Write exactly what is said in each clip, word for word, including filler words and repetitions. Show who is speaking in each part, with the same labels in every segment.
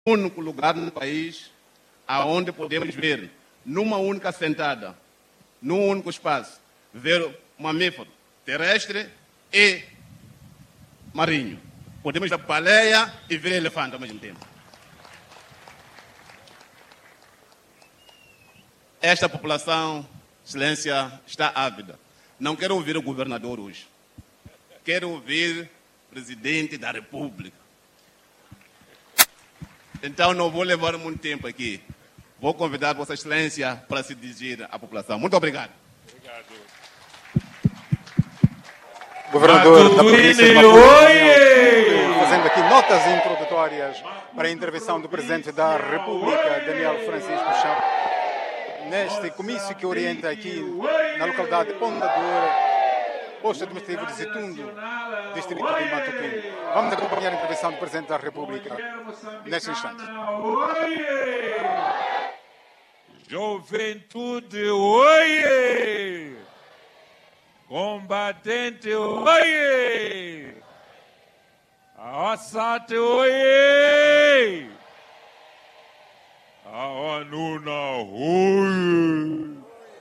Speaker 1: único lugar no país aonde podemos ver, numa única sentada, num único espaço, ver um mamífero terrestre e marinho. Podemos ver baleia e ver elefante ao mesmo tempo. Esta população, Excelência, está ávida. Não quero ouvir o governador hoje. Quero ouvir o presidente da República. Então não vou levar muito tempo aqui. Vou convidar Vossa Excelência para se dirigir à população. Muito obrigado.
Speaker 2: Obrigado.
Speaker 3: Governador da província de Maputo, fazendo aqui notas introdutórias para a intervenção do Presidente da República, Daniel Francisco Chapo, neste comício que orienta aqui na localidade de Pondador, posto administrativo de Zitundo, distrito de Matuquim. Vamos acompanhar a intervenção do Presidente da República neste instante.
Speaker 2: Juventude, oie! Combatente, oie! Assate, oie! Awanuna, oie!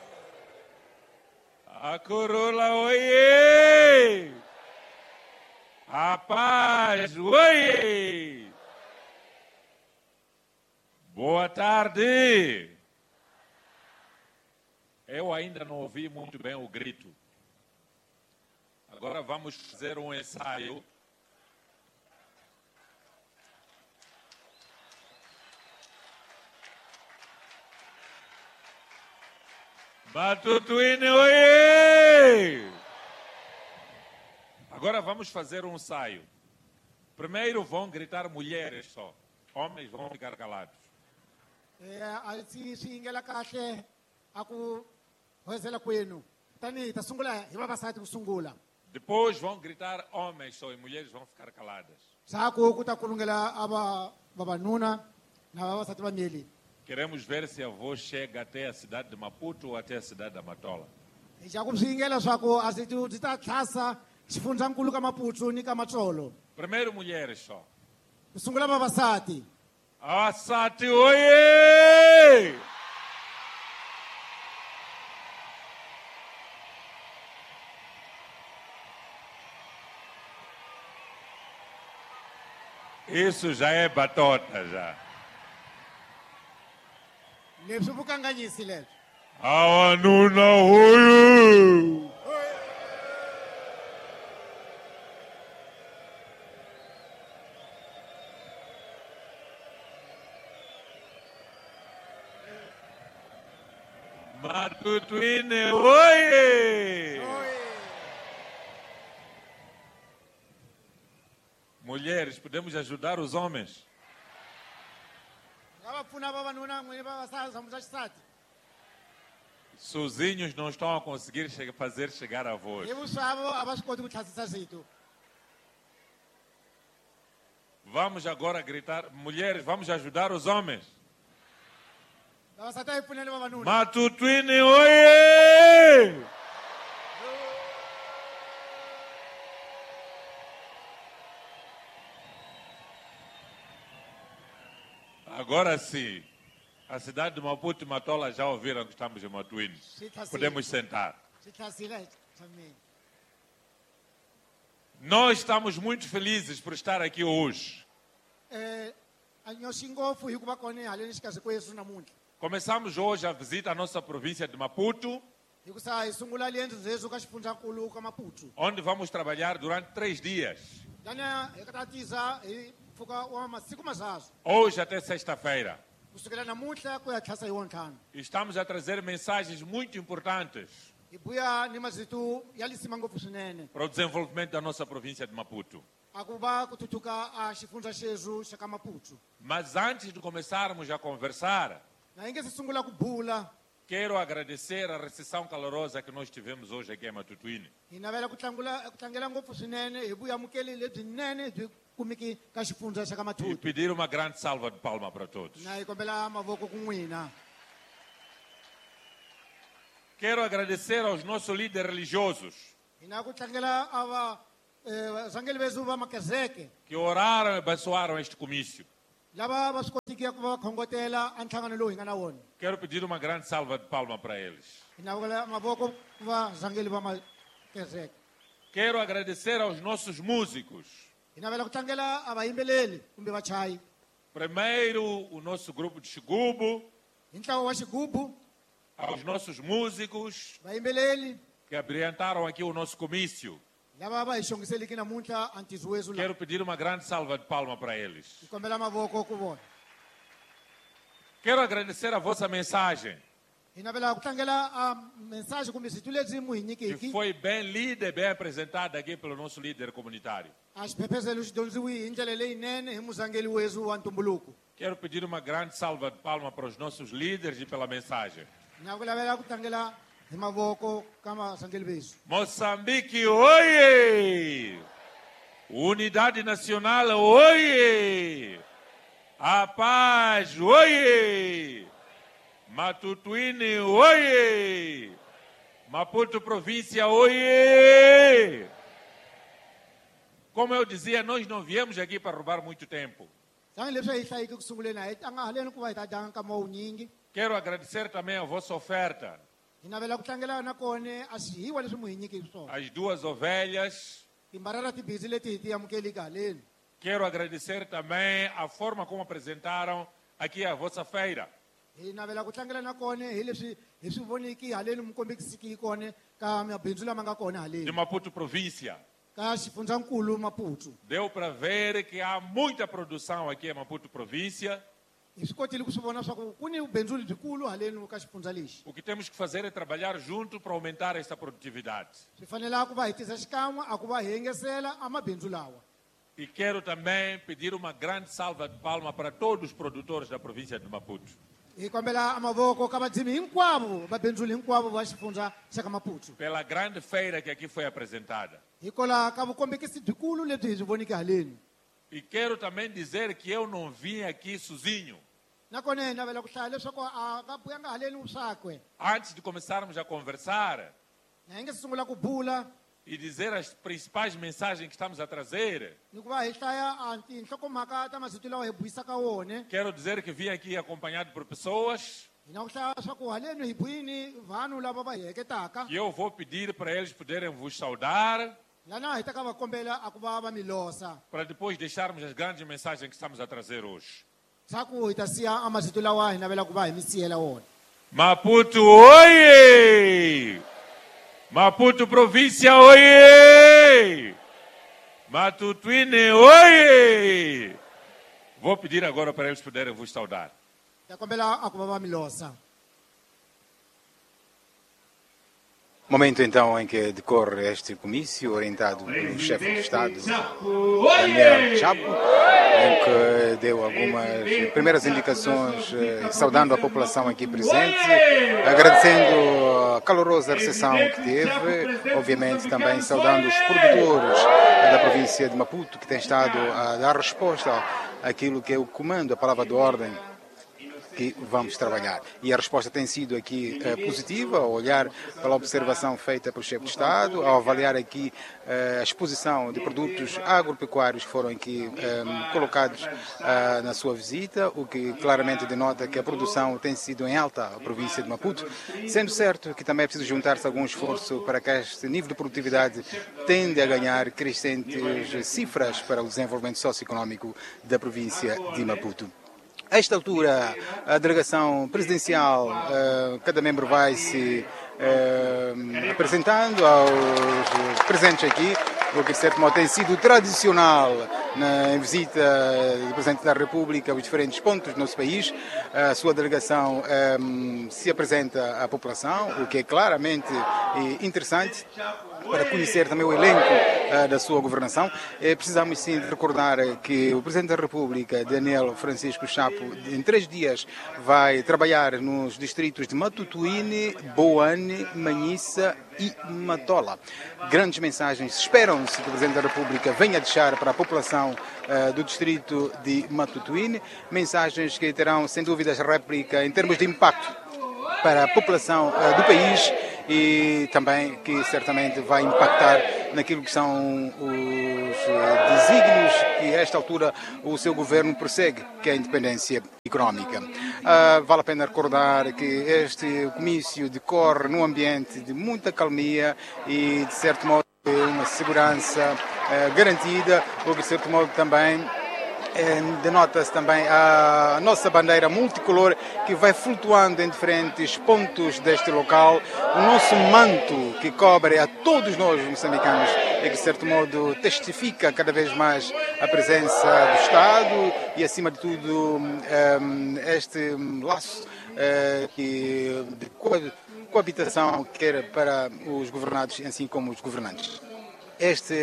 Speaker 2: A Corolla, oie! A Paz, oie! Boa tarde! Eu ainda não ouvi muito bem o grito. Agora vamos fazer um ensaio. Matutuine, oie! Agora vamos fazer um ensaio. Primeiro vão gritar mulheres só. Homens vão ficar calados. Depois vão gritar homens só e mulheres vão ficar caladas. Queremos ver se a voz chega até a cidade de Maputo ou até a cidade da Matola. Primeiro mulheres só. Assate, oie! Isso já é batota, já. Awanuna, oie! Matutuine, oie! Mulheres, podemos ajudar os homens? Sozinhos não estão a conseguir che- fazer chegar a voz. Vamos agora gritar, mulheres, vamos ajudar os homens. Matutuine, oie! Agora sim, a cidade de Maputo e Matola já ouviram que estamos em Matuíne. Podemos sentar. Nós estamos muito felizes por estar aqui hoje. Começamos hoje a visita à nossa província de Maputo, onde vamos trabalhar durante três dias. Hoje até sexta-feira. Estamos a trazer mensagens muito importantes para o desenvolvimento da nossa província de Maputo. Mas antes de começarmos a conversar, quero agradecer a recepção calorosa que nós tivemos hoje aqui em Matutuine. E pedir uma grande salva de palmas para todos. Quero agradecer aos nossos líderes religiosos que oraram e abençoaram este comício. Quero pedir uma grande salva de palmas para eles. Quero agradecer aos nossos músicos. Primeiro, o nosso grupo de Xigubu. Aos nossos músicos que abrilhantaram aqui o nosso comício. Quero pedir uma grande salva de palmas para eles. Quero agradecer a vossa mensagem, que foi bem lida e bem apresentada aqui pelo nosso líder comunitário. Quero pedir uma grande salva de palmas para os nossos líderes e pela mensagem. Moçambique, oie! Unidade Nacional, oie! A paz, oie! Matutuine, oie! Maputo Província, oie! Como eu dizia, nós não viemos aqui para roubar muito tempo. Quero agradecer também a vossa oferta. As duas ovelhas. Quero agradecer também a forma como apresentaram aqui a vossa feira. De Maputo Província. Deu para ver que há muita produção aqui em Maputo Província. O que temos que fazer é trabalhar junto para aumentar esta produtividade. E quero também pedir uma grande salva de palmas para todos os produtores da província de Maputo. Pela grande feira que aqui foi apresentada. E quero também dizer que eu não vim aqui sozinho. Antes de começarmos a conversar e dizer as principais mensagens que estamos a trazer, quero dizer que vim aqui acompanhado por pessoas que eu vou pedir para eles poderem vos saudar, para depois deixarmos as grandes mensagens que estamos a trazer hoje. Maputo, oie! Maputo Província, oie! Matutuine, oie! Vou pedir agora para eles poderem vos saudar.
Speaker 3: Momento então em que decorre este comício orientado pelo chefe de Estado, Daniel Chapo, em que deu algumas primeiras indicações, saudando a população aqui presente, agradecendo a calorosa recepção que teve, obviamente também saudando os produtores da província de Maputo, que têm estado a dar resposta àquilo que é o comando, a palavra de ordem que vamos trabalhar. E a resposta tem sido aqui eh, positiva, ao olhar pela observação feita pelo chefe de Estado, ao avaliar aqui eh, a exposição de produtos agropecuários que foram aqui eh, colocados eh, na sua visita, o que claramente denota que a produção tem sido em alta a província de Maputo, sendo certo que também é preciso juntar-se algum esforço para que este nível de produtividade tende a ganhar crescentes cifras para o desenvolvimento socioeconómico da província de Maputo. A esta altura, a delegação presidencial, cada membro vai se apresentando aos presentes aqui, o que de certo modo tem sido tradicional na visita do Presidente da República aos diferentes pontos do nosso país. A sua delegação se apresenta à população, o que é claramente interessante para conhecer também o elenco uh, da sua governação. Eh, precisamos sim de recordar que o Presidente da República, Daniel Francisco Chapo, em três dias vai trabalhar nos distritos de Matutuine, Boane, Manhissa e Matola. Grandes mensagens esperam-se que o Presidente da República venha deixar para a população uh, do distrito de Matutuine, mensagens que terão sem dúvidas réplica em termos de impacto para a população uh, do país, e também que certamente vai impactar naquilo que são os desígnios que, a esta altura, o seu governo persegue, que é a independência económica. Uh, vale a pena recordar que este comício decorre num ambiente de muita calmia e, de certo modo, uma segurança uh, garantida, o que, de certo modo, também denota-se também a nossa bandeira multicolor que vai flutuando em diferentes pontos deste local, o nosso manto que cobre a todos nós moçambicanos e que de certo modo testifica cada vez mais a presença do Estado e acima de tudo este laço de coabitação quer para os governados assim como os governantes. Este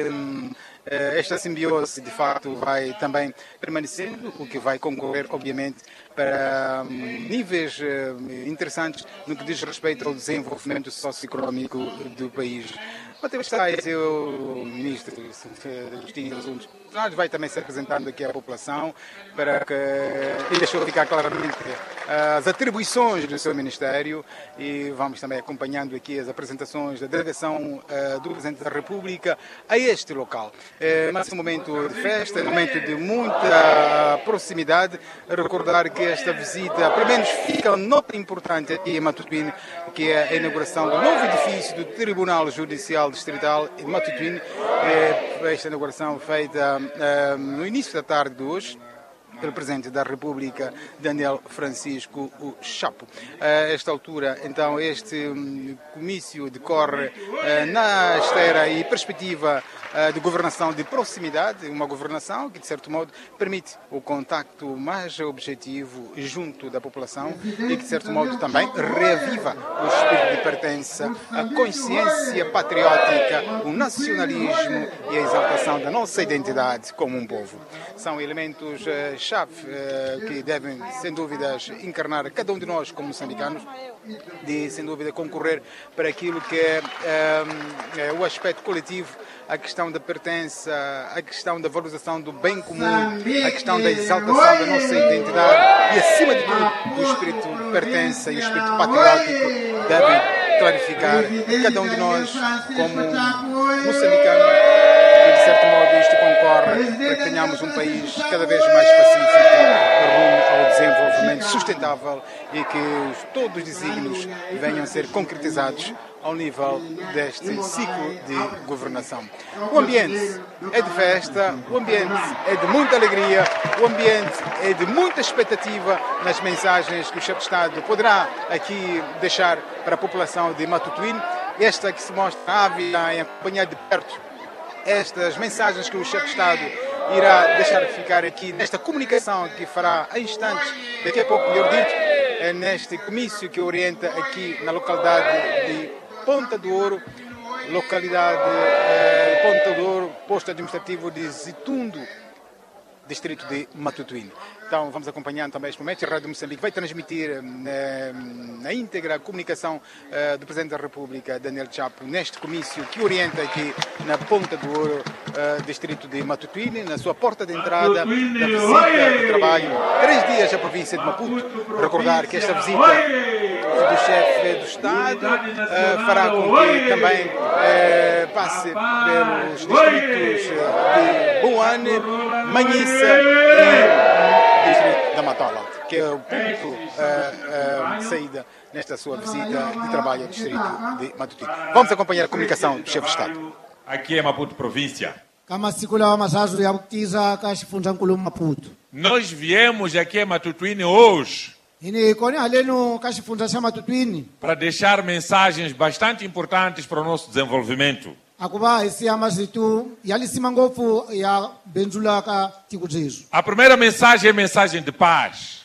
Speaker 3: Esta simbiose, de facto, vai também permanecendo, o que vai concorrer, obviamente, para níveis interessantes no que diz respeito ao desenvolvimento socioeconómico do país. O Tempestade, o Ministro dos Distintos Assuntos, vai também se apresentando aqui à população para que e deixou ficar claramente as atribuições do seu Ministério e vamos também acompanhando aqui as apresentações da delegação do Presidente da República a este local. Mas é um momento de festa, é um momento de muita proximidade. Recordar que esta visita, pelo menos, fica uma nota importante aqui em Matutuíne, que é a inauguração do novo edifício do Tribunal Judicial Distrital em Matutuíne. Esta inauguração feita no início da tarde de hoje pelo Presidente da República, Daniel Francisco o Chapo. A esta altura, então, este comício decorre na esteira e perspectiva de governação de proximidade, uma governação que, de certo modo, permite o contacto mais objetivo junto da população e que, de certo modo, também reaviva o espírito de pertença, a consciência patriótica, o nacionalismo e a exaltação da nossa identidade como um povo. São elementos chave que devem, sem dúvidas, encarnar cada um de nós como moçambicanos, de, sem dúvida, concorrer para aquilo que é, é, é o aspecto coletivo, a questão da pertença, a questão da valorização do bem comum, a questão da exaltação da nossa identidade e, acima de tudo, o espírito de pertença e o espírito patriótico devem clarificar cada um de nós como moçambicano. E, de certo modo, isto concorre para que tenhamos um país cada vez mais pacífico, rumo ao desenvolvimento sustentável e que todos os desígnios venham a ser concretizados ao nível deste ciclo de governação. O ambiente é de festa, o ambiente é de muita alegria, o ambiente é de muita expectativa nas mensagens que o chefe de Estado poderá aqui deixar para a população de Matutuíne, esta que se mostra ávida em acompanhar de perto estas mensagens que o chefe de Estado irá deixar ficar aqui nesta comunicação que fará a instantes, daqui a pouco, melhor dito, é neste comício que orienta aqui na localidade de Ponta do Ouro, localidade eh, Ponta do Ouro, posto administrativo de Zitundo, distrito de Matutuíne. Então vamos acompanhando também este momento. A Rádio Moçambique vai transmitir na, na íntegra a comunicação uh, do Presidente da República, Daniel Chapo, neste comício que orienta aqui na Ponta do Ouro, uh, distrito de Matutuíne, na sua porta de entrada da visita de trabalho, três dias à província de Maputo. Recordar que esta visita do chefe do Estado uh, fará com que também uh, passe pelos distritos de Boane, Manhissa e distrito da Matola, que é o ponto uh, uh, de saída nesta sua visita de trabalho ao distrito de Matutuíne. Vamos acompanhar a comunicação do chefe de Estado.
Speaker 2: Aqui é Maputo Província. Nós viemos aqui em Matutuíne hoje para deixar mensagens bastante importantes para o nosso desenvolvimento. A primeira mensagem é a mensagem de paz.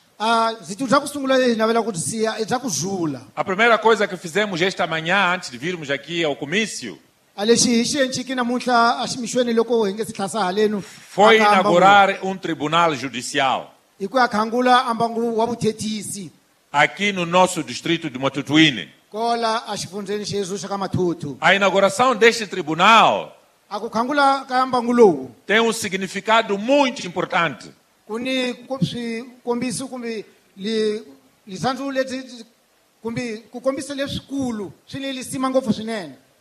Speaker 2: A primeira coisa que fizemos esta manhã, antes de virmos aqui ao comício, foi inaugurar um tribunal judicial aqui no nosso distrito de Matutuíne. A inauguração deste tribunal tem um significado muito importante.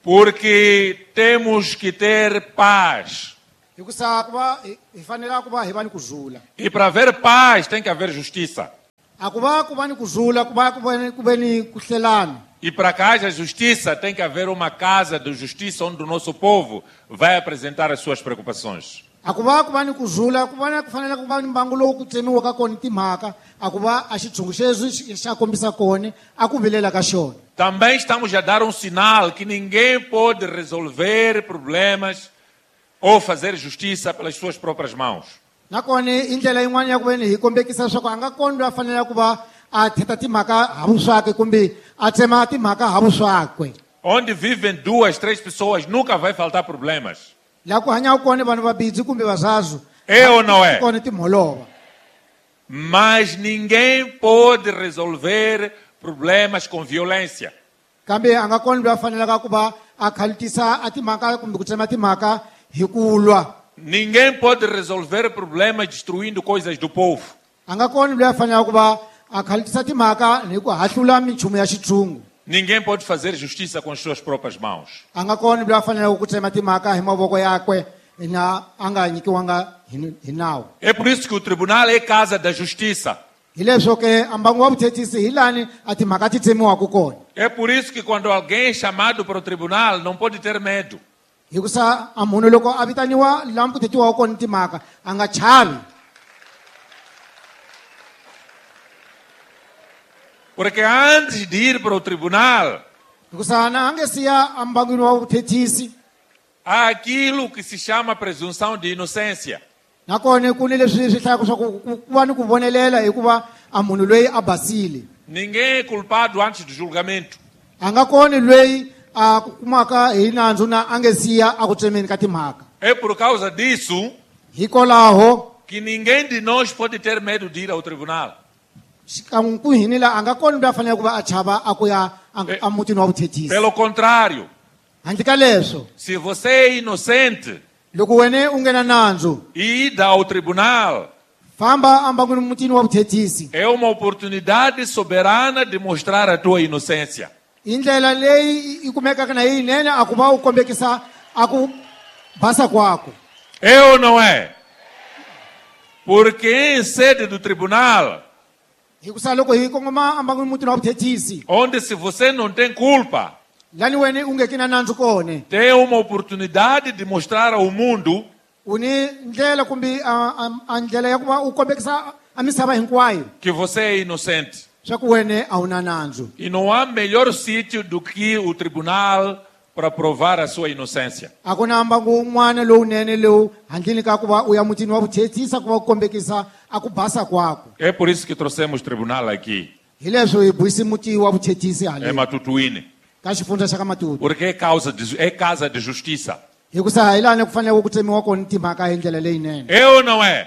Speaker 2: Porque temos que ter paz.
Speaker 4: hikusa kuva hi hi fanele ku va hi va ni kurhula.
Speaker 2: E para haver paz tem que haver justiça.
Speaker 4: A ku va ku va ni kurhula ku va ku va ni ku ve ni ku hlelana.
Speaker 2: E para que haja justiça tem que haver uma casa de justiça onde o nosso povo vai apresentar as suas preocupações.
Speaker 4: A ku va ku va ni kurhula ku va ku fanele ku va ni mbangu lowu ku tsemiwaka kona timhaka a ku va a xitshungu xexi xa kombisa kona a ku vilela ka xona.
Speaker 2: Também estamos a dar um sinal que ninguém pode resolver problemas ou fazer justiça pelas suas próprias mãos.
Speaker 4: Nakona i ndlela yin'wana ya ku ve ni hi kombekisa leswaku a nga kona loyi a fanele ku va a theta timhaka ha vuswakwe kumbe a tsema timhaka ha vuswakwe.
Speaker 2: Onde vivem duas, três pessoas, nunca vai faltar problemas.
Speaker 4: Laha ku hanyaka kona vanhu vabindzu kumbe vazazu.
Speaker 2: É ou não é?
Speaker 4: Kona timholova.
Speaker 2: Mas ninguém pode resolver problemas com violência.
Speaker 4: Kambe a nga kona loyi a fanelaka ku va a khalutisa a timhaka kumbe ku tsema timhaka hi ku lwa.
Speaker 2: Ninguém pode resolver problemas destruindo coisas do povo.
Speaker 4: A nga kona loyi a fanelaka ku va a khalutisa timhaka hi ku hahlula minchumu ya xitshungu.
Speaker 2: Ninguém pode fazer justiça com as suas próprias mãos.
Speaker 4: A nga kona loyi a fanelaka ku tsema timhaka hi mavoko yakwe na a nga nyikiwanga hi hi nawu.
Speaker 2: É por isso que o tribunal é casa da justiça.
Speaker 4: Hi leswo ke a mbangu wa vuthethisi hi lani a timhaka ti tsemiwaka kona.
Speaker 2: É por isso que quando alguém é chamado para o tribunal, não pode ter medo.
Speaker 4: Hikusa a munhu loko a vitaniwa laha ku thetiwaka kona timhaka a nga chavi.
Speaker 2: Porque antes de ir para o tribunal,
Speaker 4: Hikusa na a nge siya a mbangwini wa vuthethisi
Speaker 2: há aquilo que se chama presunção de inocência.
Speaker 4: nakona ku ni leswi swi hlayaka swa ku ku va ni ku vonelela hikuva a munhu loyi a basile.
Speaker 2: Ninguém é culpado antes do julgamento.
Speaker 4: A nga koni loyi a kumaka hi nandzu na a nge siya a ku tsemeni ka timhaka.
Speaker 2: É por causa disso
Speaker 4: Hikwalaho
Speaker 2: que ninguém de nós pode ter medo de ir ao tribunal.
Speaker 4: xikan'we ku hini la a nga koni loyi a fanele ku va a chava a ku ya a a mutini wa vuthethisi.
Speaker 2: Pelo contrário,
Speaker 4: Handle ka leswo
Speaker 2: se você é inocente
Speaker 4: loko wena u nghena nandzu
Speaker 2: e ida ao tribunal,
Speaker 4: famba a mbangwini mutini wa vuthethisi
Speaker 2: é uma oportunidade soberana de mostrar a tua inocência.
Speaker 4: hi ndlela leyi i kumekaka na yinene a ku va u kombekisa a ku basa kwako.
Speaker 2: É ou não é? Porque em sede do tribunal,
Speaker 4: Hikusa loko hi kongoma a mbangwini mutini wa vuthethisi
Speaker 2: onde se você não tem culpa,
Speaker 4: lani wena u ngeki na nandzu kona
Speaker 2: tem uma oportunidade de mostrar ao mundo
Speaker 4: u ni ndlela kumbe a a- a ndlela ya ku va u kombekisa a misava hinkwayo
Speaker 2: que você é inocente.
Speaker 4: swa ku wena a wu na nandzu.
Speaker 2: E não há melhor sítio do que o tribunal para provar a sua inocência.
Speaker 4: A ku na mbangu wun'wana lowunene lowu handleni ka ku va u ya mutini wa vuthethisi ku va u kombekisa a ku basa kwako.
Speaker 2: É por isso que trouxemos o tribunal aqui,
Speaker 4: Hi leswo hi buyisi muti wa vuthethisi
Speaker 2: em
Speaker 4: haleni
Speaker 2: Matutuíne,
Speaker 4: ka xifundza xa ka Matutu.
Speaker 2: porque é, causa de, é casa de justiça.
Speaker 4: Hikusa hi lani ku fanele ku tsemiwa kona timhaka hi ndlela leyinene.
Speaker 2: É ou não é?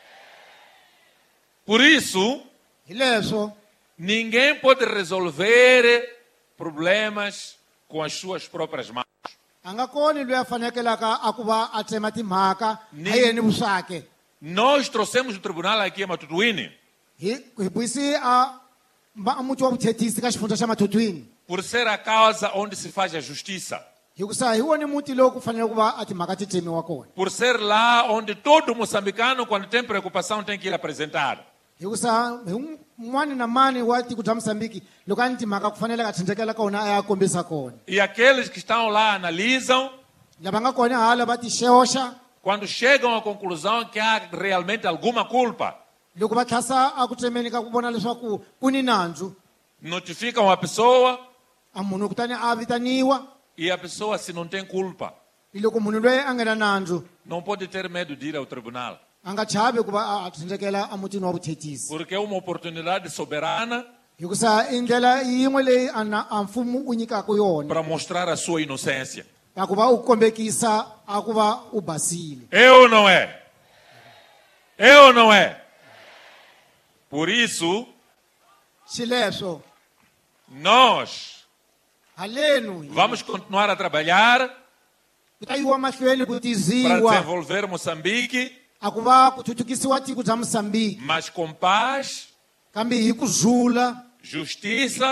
Speaker 2: Por isso,
Speaker 4: Hi leswo
Speaker 2: ninguém pode resolver problemas com as suas próprias mãos.
Speaker 4: a nga koni loyi a fanekelaka a ku va a tsema timhaka
Speaker 2: Ni-
Speaker 4: a yeni vuswake.
Speaker 2: Nós trouxemos o tribunal aqui em Matutuíne
Speaker 4: Hi hi buyisi a mba- a muti wa vuthethisi ka xifundza xa Matutwini.
Speaker 2: por ser a causa onde se faz a justiça.
Speaker 4: Hikusa hi woni muti lowu ku fanele ku va a timhaka ti tsemiwa kona.
Speaker 2: Por ser lá onde todo moçambicano, quando tem preocupação, tem que ir apresentar.
Speaker 4: Hikusa hi un- un'wani na mani wa tiko bya Mosambiki loko a ni timhaka ku fanele a tshindekela kona a ya kombisa kona.
Speaker 2: E aqueles que estão lá analisam,
Speaker 4: Lava nga kona hala va ti xeoxa
Speaker 2: quando chegam à conclusão que há realmente alguma culpa,
Speaker 4: loko va tlhasa a ku tsemeni ka ku vona leswaku ku ni nandzu
Speaker 2: notificam a pessoa
Speaker 4: a munhu kutani a vitaniwa.
Speaker 2: e a pessoa, se não tem culpa,
Speaker 4: Hi loko munhu loyi a nga na nandzu
Speaker 2: não pode ter medo de ir ao tribunal.
Speaker 4: a nga chavi ku va a- a tshindekela a mutini wa vuthethisi.
Speaker 2: Porque é uma oportunidade soberana
Speaker 4: Hikusa i ndlela yin'we leyi a na- a mfumo u nyikaka yona
Speaker 2: para mostrar a sua inocência.
Speaker 4: ya ku va u kombekisa a ku va u basile.
Speaker 2: É ou não é? É ou não é? Por isso,
Speaker 4: Xileswo
Speaker 2: nós
Speaker 4: halenu hi
Speaker 2: vamos continuar a trabalhar
Speaker 4: ku ta yiwa mahlweni ku
Speaker 2: para
Speaker 4: tiziwa
Speaker 2: desenvolver Moçambique,
Speaker 4: a ku va ku thuthukisiwa tiko bya Mosambiki
Speaker 2: mas com paz,
Speaker 4: kambe hi ku zula
Speaker 2: justiça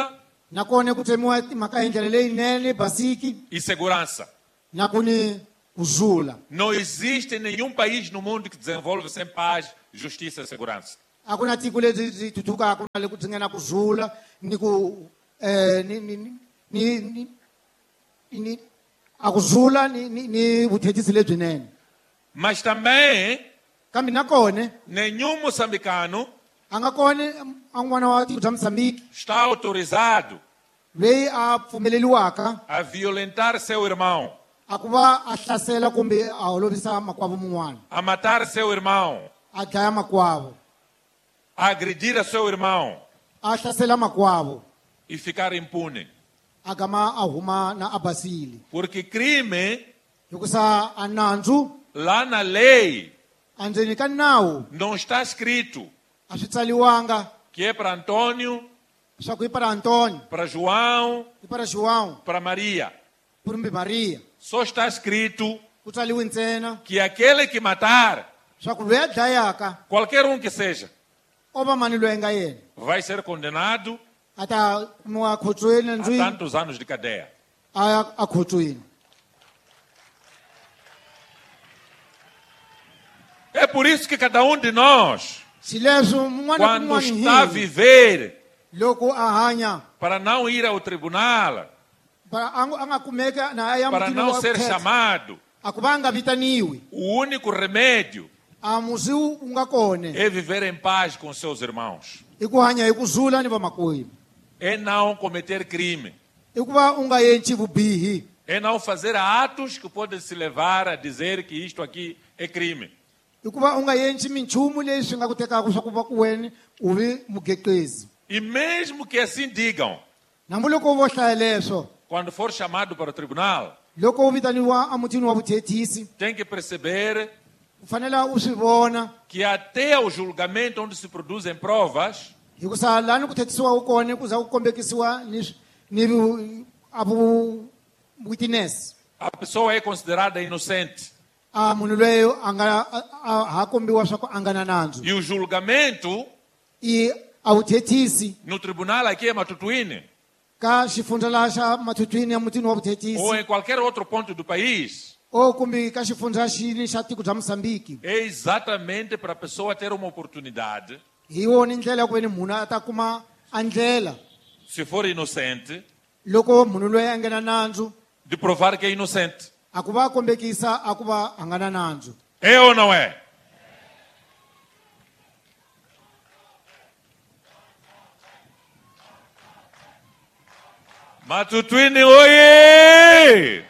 Speaker 4: nakone ku tsemiwa timhaka hi ndlela leyinene basiki
Speaker 2: e segurança.
Speaker 4: na ku ni kurhula.
Speaker 2: Não existe nenhum país no mundo que desenvolve sem paz, justiça e segurança.
Speaker 4: A ku na tiko lebyi byi tutukaka na le ku byi nga na kurhula ni ku eh ni ni ni ni ni a kurhula ni ni ni vuthekisi lebyinene.
Speaker 2: Mas também
Speaker 4: Kambe nakone
Speaker 2: nenhum moçambicano
Speaker 4: a nga kone a n'wana wa tiko bya Mozambique
Speaker 2: está autorizado
Speaker 4: leyi a pfumeleliwaka
Speaker 2: a violentar seu irmão,
Speaker 4: a ku va a hlasela kumbe a holovisa makwavo mun'wana,
Speaker 2: a matar seu irmão,
Speaker 4: a dlaya makwavo,
Speaker 2: a agredir a seu irmão
Speaker 4: a hlasela makwavo,
Speaker 2: e ficar impune.
Speaker 4: a gama a huma na a basile.
Speaker 2: Porque crime,
Speaker 4: Hikusa a nandzu
Speaker 2: lá na lei,
Speaker 4: andzeni ka nawu
Speaker 2: não está escrito
Speaker 4: a swi tsaliwanga
Speaker 2: que é para Antônio,
Speaker 4: swa ku i para Antônio,
Speaker 2: para João,
Speaker 4: i para João,
Speaker 2: para Maria.
Speaker 4: kumbe Maria.
Speaker 2: Só está escrito
Speaker 4: Ku tsaliwe ntsena
Speaker 2: que aquele que matar,
Speaker 4: swa ku loyi a dlayaka
Speaker 2: qualquer um que seja,
Speaker 4: o va mani loyi nga yena
Speaker 2: vai ser condenado
Speaker 4: a ta kumiwa khotsweni
Speaker 2: a
Speaker 4: ndzwini
Speaker 2: tantos anos de cadeia.
Speaker 4: a ya a khotsweni.
Speaker 2: É por isso que cada um de nós,
Speaker 4: Xileswo mun'wana na
Speaker 2: quando
Speaker 4: mun'wana
Speaker 2: está a
Speaker 4: hi
Speaker 2: viver
Speaker 4: loko a hanya
Speaker 2: para não ir ao tribunal,
Speaker 4: para a nga- a nga kumeka na a ya
Speaker 2: para
Speaker 4: mutini
Speaker 2: não
Speaker 4: wa
Speaker 2: ser
Speaker 4: khetsa,
Speaker 2: chamado,
Speaker 4: a ku va a nga vitaniwi
Speaker 2: o único remédio
Speaker 4: a musi wu nga kone
Speaker 2: é viver em paz com seus irmãos,
Speaker 4: i ku hanya hi kurhula ni vamakwenu,
Speaker 2: é não cometer crime,
Speaker 4: i ku va u nga endli vubihi,
Speaker 2: é não fazer atos que podem se levar a dizer que isto aqui é crime.
Speaker 4: i ku va u nga endli minchumu leyi swi nga ku tekaka swa ku va ku wena u vi mugeqezi.
Speaker 2: E mesmo que assim digam,
Speaker 4: Nambu loko u vo hlaya leswo,
Speaker 2: quando for chamado para o tribunal,
Speaker 4: loko u vitaniwa a mutini wa vuthethisi
Speaker 2: tem que perceber
Speaker 4: u fanele u swi vona
Speaker 2: que até o julgamento onde se produzem provas,
Speaker 4: hikusa laha ni ku thethisiwaku kona ku za ku kombekisiwa ni swi- ni vu- a vu witness
Speaker 2: a pessoa é considerada inocente.
Speaker 4: a munhu loyi a nga a- a- ha kombiwa swa ku a nga na nandzu
Speaker 2: E o julgamento
Speaker 4: i a vuthethisi
Speaker 2: no tribunal aqui em Matutuíne,
Speaker 4: ka xifundza laha xa mathuthwini ya mutini wa
Speaker 2: ou
Speaker 4: vuthethisi
Speaker 2: em qualquer outro ponto do país,
Speaker 4: o kumbe ka xifundza xini xa tiko bya Mozambique,
Speaker 2: é exatamente para a pessoa ter uma oportunidade,
Speaker 4: hi yona ndlela ya ku veni munhu a ta kuma a ndlela
Speaker 2: se for inocente,
Speaker 4: loko munhu loyi a nga na nandzu
Speaker 2: de provar que é inocente.
Speaker 4: a ku va a kombekisa a ku va a nga na nandzu.
Speaker 2: É ou não é? Matutuíne, oiê!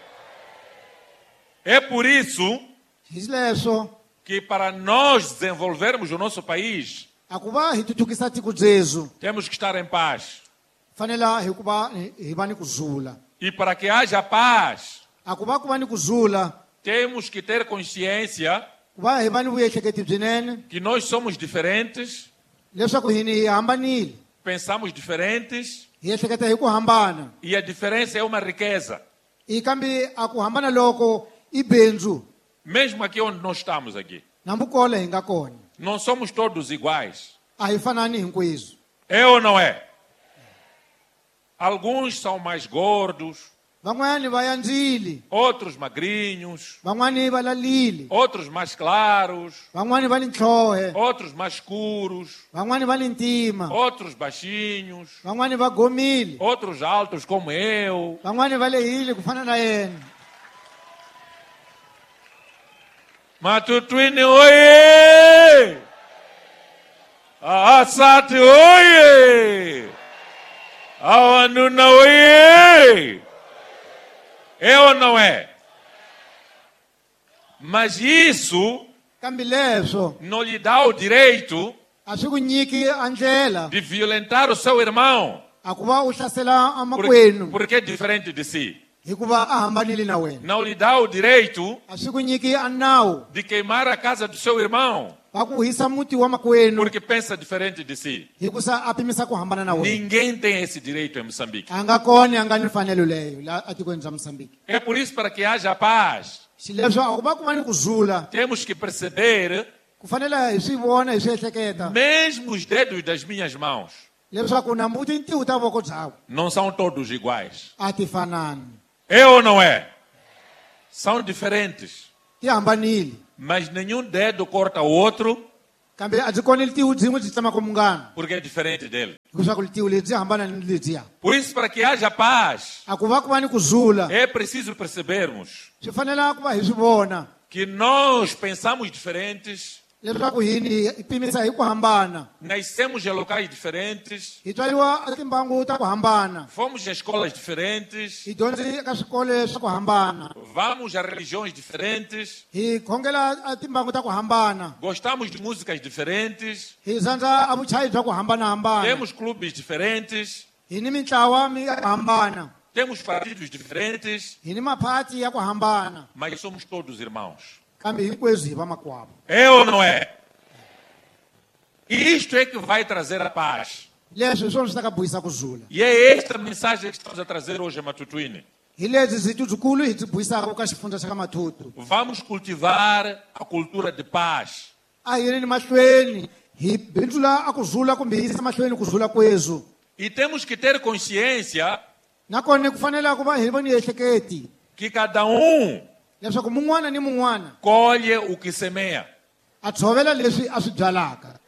Speaker 2: É por isso
Speaker 4: Hi leswo
Speaker 2: que para nós desenvolvermos o nosso país,
Speaker 4: a ku va hi tutukisa tiko byezu
Speaker 2: temos que estar em paz.
Speaker 4: fanela hi ku va hi hi va ni kurhula.
Speaker 2: E para que haja paz,
Speaker 4: A ku va ku va ni kurhula
Speaker 2: temos que ter consciência
Speaker 4: ku va hi va ni vuehleketi byinene
Speaker 2: que nós somos diferentes,
Speaker 4: leswaku hini hi hambanile,
Speaker 2: pensamos diferentes
Speaker 4: hi ehleketa hi ku hambana,
Speaker 2: e a diferença é uma riqueza.
Speaker 4: hi kambe a ku hambana loko i bindzu
Speaker 2: Mesmo aqui onde nós estamos aqui,
Speaker 4: nambu kole hi nga kona
Speaker 2: não somos todos iguais.
Speaker 4: a hi fanani hinkwerhu.
Speaker 2: É ou não é? Alguns são mais gordos,
Speaker 4: Van'wani va yandzile,
Speaker 2: outros magrinhos,
Speaker 4: van'wani va lalile,
Speaker 2: outros mais claros,
Speaker 4: van'wani va ni ntlhohe,
Speaker 2: outros mais escuros,
Speaker 4: van'wani va ni ntima,
Speaker 2: outros baixinhos,
Speaker 4: van'wani va gomile,
Speaker 2: outros altos como eu.
Speaker 4: van'wani va lehile ku fana na yena.
Speaker 2: Matutuíne, oiê! Asate, oiê! Awanuna, oiê! É ou não é? Mas isso
Speaker 4: Kambe leswo
Speaker 2: não lhe dá o direito
Speaker 4: a swi ku nyiki a ndlela
Speaker 2: de violentar o seu irmão,
Speaker 4: a ku va u hlasela a
Speaker 2: porque,
Speaker 4: makwenu
Speaker 2: porque é diferente de si.
Speaker 4: hikuva a hambanile na wena.
Speaker 2: Não lhe dá o direito
Speaker 4: A swi ku nyiki a nawu
Speaker 2: de queimar a casa do seu irmão,
Speaker 4: va ku hisa muti wa makwenu
Speaker 2: porque pensa diferente de si.
Speaker 4: hikusa a pimisa ku hambana na wena.
Speaker 2: Ninguém tem esse direito em Moçambique.
Speaker 4: A nga kona a nga ni mfanelo leyo la a tikweni bya Mozambique.
Speaker 2: É por isso, para que haja paz,
Speaker 4: Xileswo a ku va ku va ni kurhula
Speaker 2: temos que perceber
Speaker 4: ku fanele hi swi vona hi swi ehleketa
Speaker 2: mesmo os dedos das minhas mãos.
Speaker 4: leswaku nambu tintiho ta voko byawe
Speaker 2: não são todos iguais.
Speaker 4: a ti fanani,
Speaker 2: É ou não é? São diferentes.
Speaker 4: ti hambanile,
Speaker 2: Mas nenhum dedo corta o outro
Speaker 4: kambe a byi koni litiho byin'we byi tsamaka munghana
Speaker 2: porque é diferente dele.
Speaker 4: hileswaku litiho lebyi hambana ni lebyiya.
Speaker 2: Por isso, para que haja paz,
Speaker 4: A ku va ku va ni kurhula
Speaker 2: é preciso percebermos
Speaker 4: swi fanela ku va hi swi vona
Speaker 2: que nós pensamos diferentes,
Speaker 4: leswaku hini hi pimisa hi ku hambana,
Speaker 2: nascemos em locais diferentes,
Speaker 4: hi tswariwa a timbangu ta ku hambana,
Speaker 2: fomos em escolas diferentes,
Speaker 4: hi dyondze eka swikolo swa ku hambana,
Speaker 2: vamos a religiões diferentes,
Speaker 4: hi khongela a timbangu ta ku hambana,
Speaker 2: gostamos de músicas diferentes,
Speaker 4: hi zandza a vuchayi bya ku hambanahambana,
Speaker 2: temos clubes diferentes,
Speaker 4: hi ni mintlawa mi ya ku hambana,
Speaker 2: temos partidos diferentes,
Speaker 4: hi ni maphati ya ku hambana,
Speaker 2: mas somos todos irmãos.
Speaker 4: kambe hinkwezwi hi va makwavo.
Speaker 2: É ou não é? E isto é que vai trazer a paz.
Speaker 4: Leswi hi swona swi ta ka buyisa kurhula.
Speaker 2: E é esta mensagem que estamos a trazer hoje a Matutuine.
Speaker 4: Hi lebyi byi byikulu hi byi buyisaka ka xifundza xa ka Matutu.
Speaker 2: Vamos cultivar a cultura de paz.
Speaker 4: A hi yeni mahlweni hi bindzula a kurhula kumbe hi yisa mahlweni kurhula kwezwo.
Speaker 2: E temos que ter consciência
Speaker 4: Nakona ku fanele ku va hi va ni ehleketi
Speaker 2: que cada um
Speaker 4: leswaku mun'wana ni mun'wana
Speaker 2: colhe o que semeia.
Speaker 4: a tshovela leswi a swi byalaka.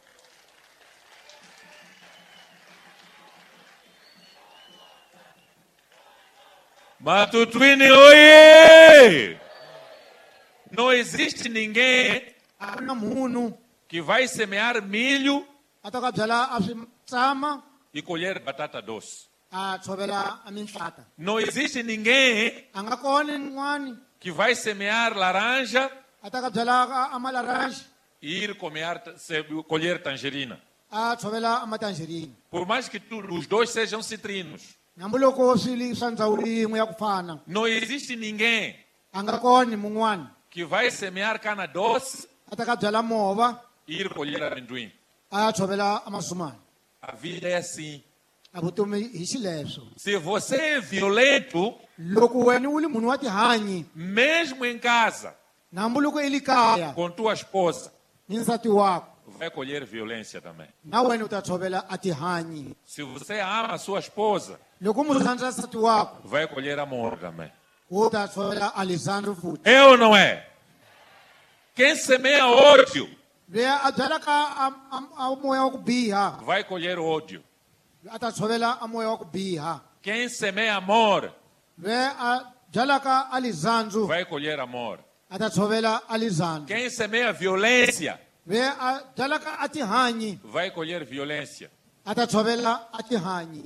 Speaker 2: Matutuine, oiê! Não existe ninguém
Speaker 4: A ku na munhu
Speaker 2: que vai semear milho
Speaker 4: a ta ka byala a swi tsama
Speaker 2: e colher batata doce.
Speaker 4: a tshovela a minhlata.
Speaker 2: Não existe ninguém
Speaker 4: A nga kona nin'wani
Speaker 2: que vai semear laranja
Speaker 4: a ta ka byala a malaranji
Speaker 2: e ir comer, se- colher tangerina.
Speaker 4: a tshovela a matangerini.
Speaker 2: Por mais que tu, os dois sejam citrinos,
Speaker 4: Hambiloko swi li swa ndzhawu yin'we ya ku fana,
Speaker 2: não existe ninguém
Speaker 4: a nga koni mun'wana
Speaker 2: que vai semear cana doce
Speaker 4: a ta ka byala mova
Speaker 2: e ir colher amendoim.
Speaker 4: a ya tshovela a masumani.
Speaker 2: A vida é assim.
Speaker 4: A vutomi hi xileswo.
Speaker 2: Se você é violento,
Speaker 4: Loko wena u li munhu wa tihanyi,
Speaker 2: mesmo em casa,
Speaker 4: na hambiloko i li kaya
Speaker 2: com tua esposa,
Speaker 4: ni nsati wako,
Speaker 2: vai colher violência também.
Speaker 4: na wena u ta tshovela a tihanyi.
Speaker 2: Se você ama a sua esposa,
Speaker 4: Loko munhu rhandza nsati wako,
Speaker 2: vai colher amor também.
Speaker 4: u ta tshovela Alessandro futhi.
Speaker 2: É ou não é? Quem semeia ódio,
Speaker 4: Loyi a byalaka a- a a moya wa ku biha,
Speaker 2: vai colher ódio.
Speaker 4: a ta tshovela a moya wa ku biha.
Speaker 2: Quem semeia amor,
Speaker 4: Loyi a byalaka Alessandro,
Speaker 2: vai colher amor.
Speaker 4: a ta tshovela Alessandro.
Speaker 2: Quem semeia violência,
Speaker 4: Loyi a byalaka a tihanyi,
Speaker 2: vai colher violência.
Speaker 4: a ta tshovela a tihanyi.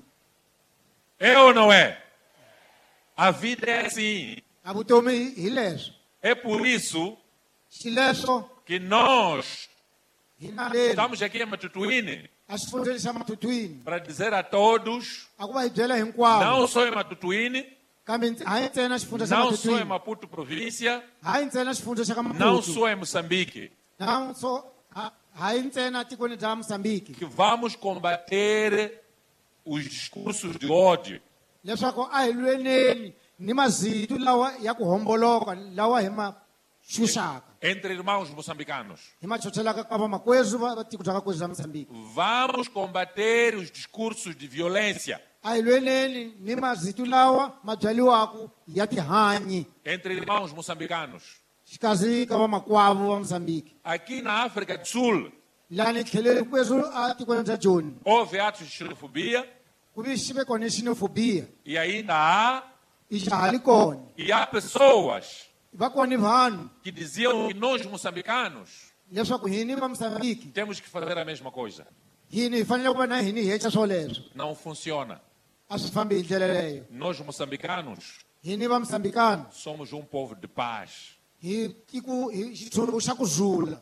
Speaker 2: É ou não é? A vida é assim.
Speaker 4: A vutomi hi leswo.
Speaker 2: É por isso
Speaker 4: Xileswo
Speaker 2: que nós
Speaker 4: hi na leni
Speaker 2: estamos aqui em Matutuine
Speaker 4: a xifundzeni xa Matutuini.
Speaker 2: para dizer a todos,
Speaker 4: A ku va hi byela hinkwavo,
Speaker 2: não só em Matutuine,
Speaker 4: kambe ntse- hayi ntsena xifundza xa
Speaker 2: não só em
Speaker 4: Matutuini,
Speaker 2: Maputo província,
Speaker 4: hayi ntsena xifundza xa ka
Speaker 2: não
Speaker 4: Maputo,
Speaker 2: só em Moçambique,
Speaker 4: na so ha- hayi ntsena tikweni bya Mozambique,
Speaker 2: que vamos combater os discursos de ódio,
Speaker 4: leswaku a hi lweneni ni mazito lawa ya ku homboloka lawa hi ma xuxaka,
Speaker 2: entre irmãos moçambicanos.
Speaker 4: hi ma chochelaka ka vamakwezu va va tiko bya vakwezu bya Mozambique.
Speaker 2: Vamos combater os discursos de violência
Speaker 4: A hi lweneni ni mazito lawa ma byaliwaku ya tihanyi
Speaker 2: entre irmãos moçambicanos.
Speaker 4: xikazi ka vamakwavo va Mozambique.
Speaker 2: Aqui na África do Sul,
Speaker 4: Lani tlheleli kwezu a tikweni bya Joni
Speaker 2: houve atos de xenofobia
Speaker 4: ku vi xi ve kona xenofobia
Speaker 2: e ainda há,
Speaker 4: i xahali kona,
Speaker 2: e há pessoas
Speaker 4: va kona vanhu
Speaker 2: que diziam que nós moçambicanos
Speaker 4: leswaku hini va Mozambique
Speaker 2: temos que fazer a mesma coisa.
Speaker 4: hini hi fanele ku va na hini hi hecha swoleswo.
Speaker 2: Não funciona.
Speaker 4: A swi fambi hi ndlela leyo.
Speaker 2: Nós moçambicanos
Speaker 4: Hini va Mozambicano
Speaker 2: somos um povo de paz.
Speaker 4: hi tiko hi xitshungu xa ku zula.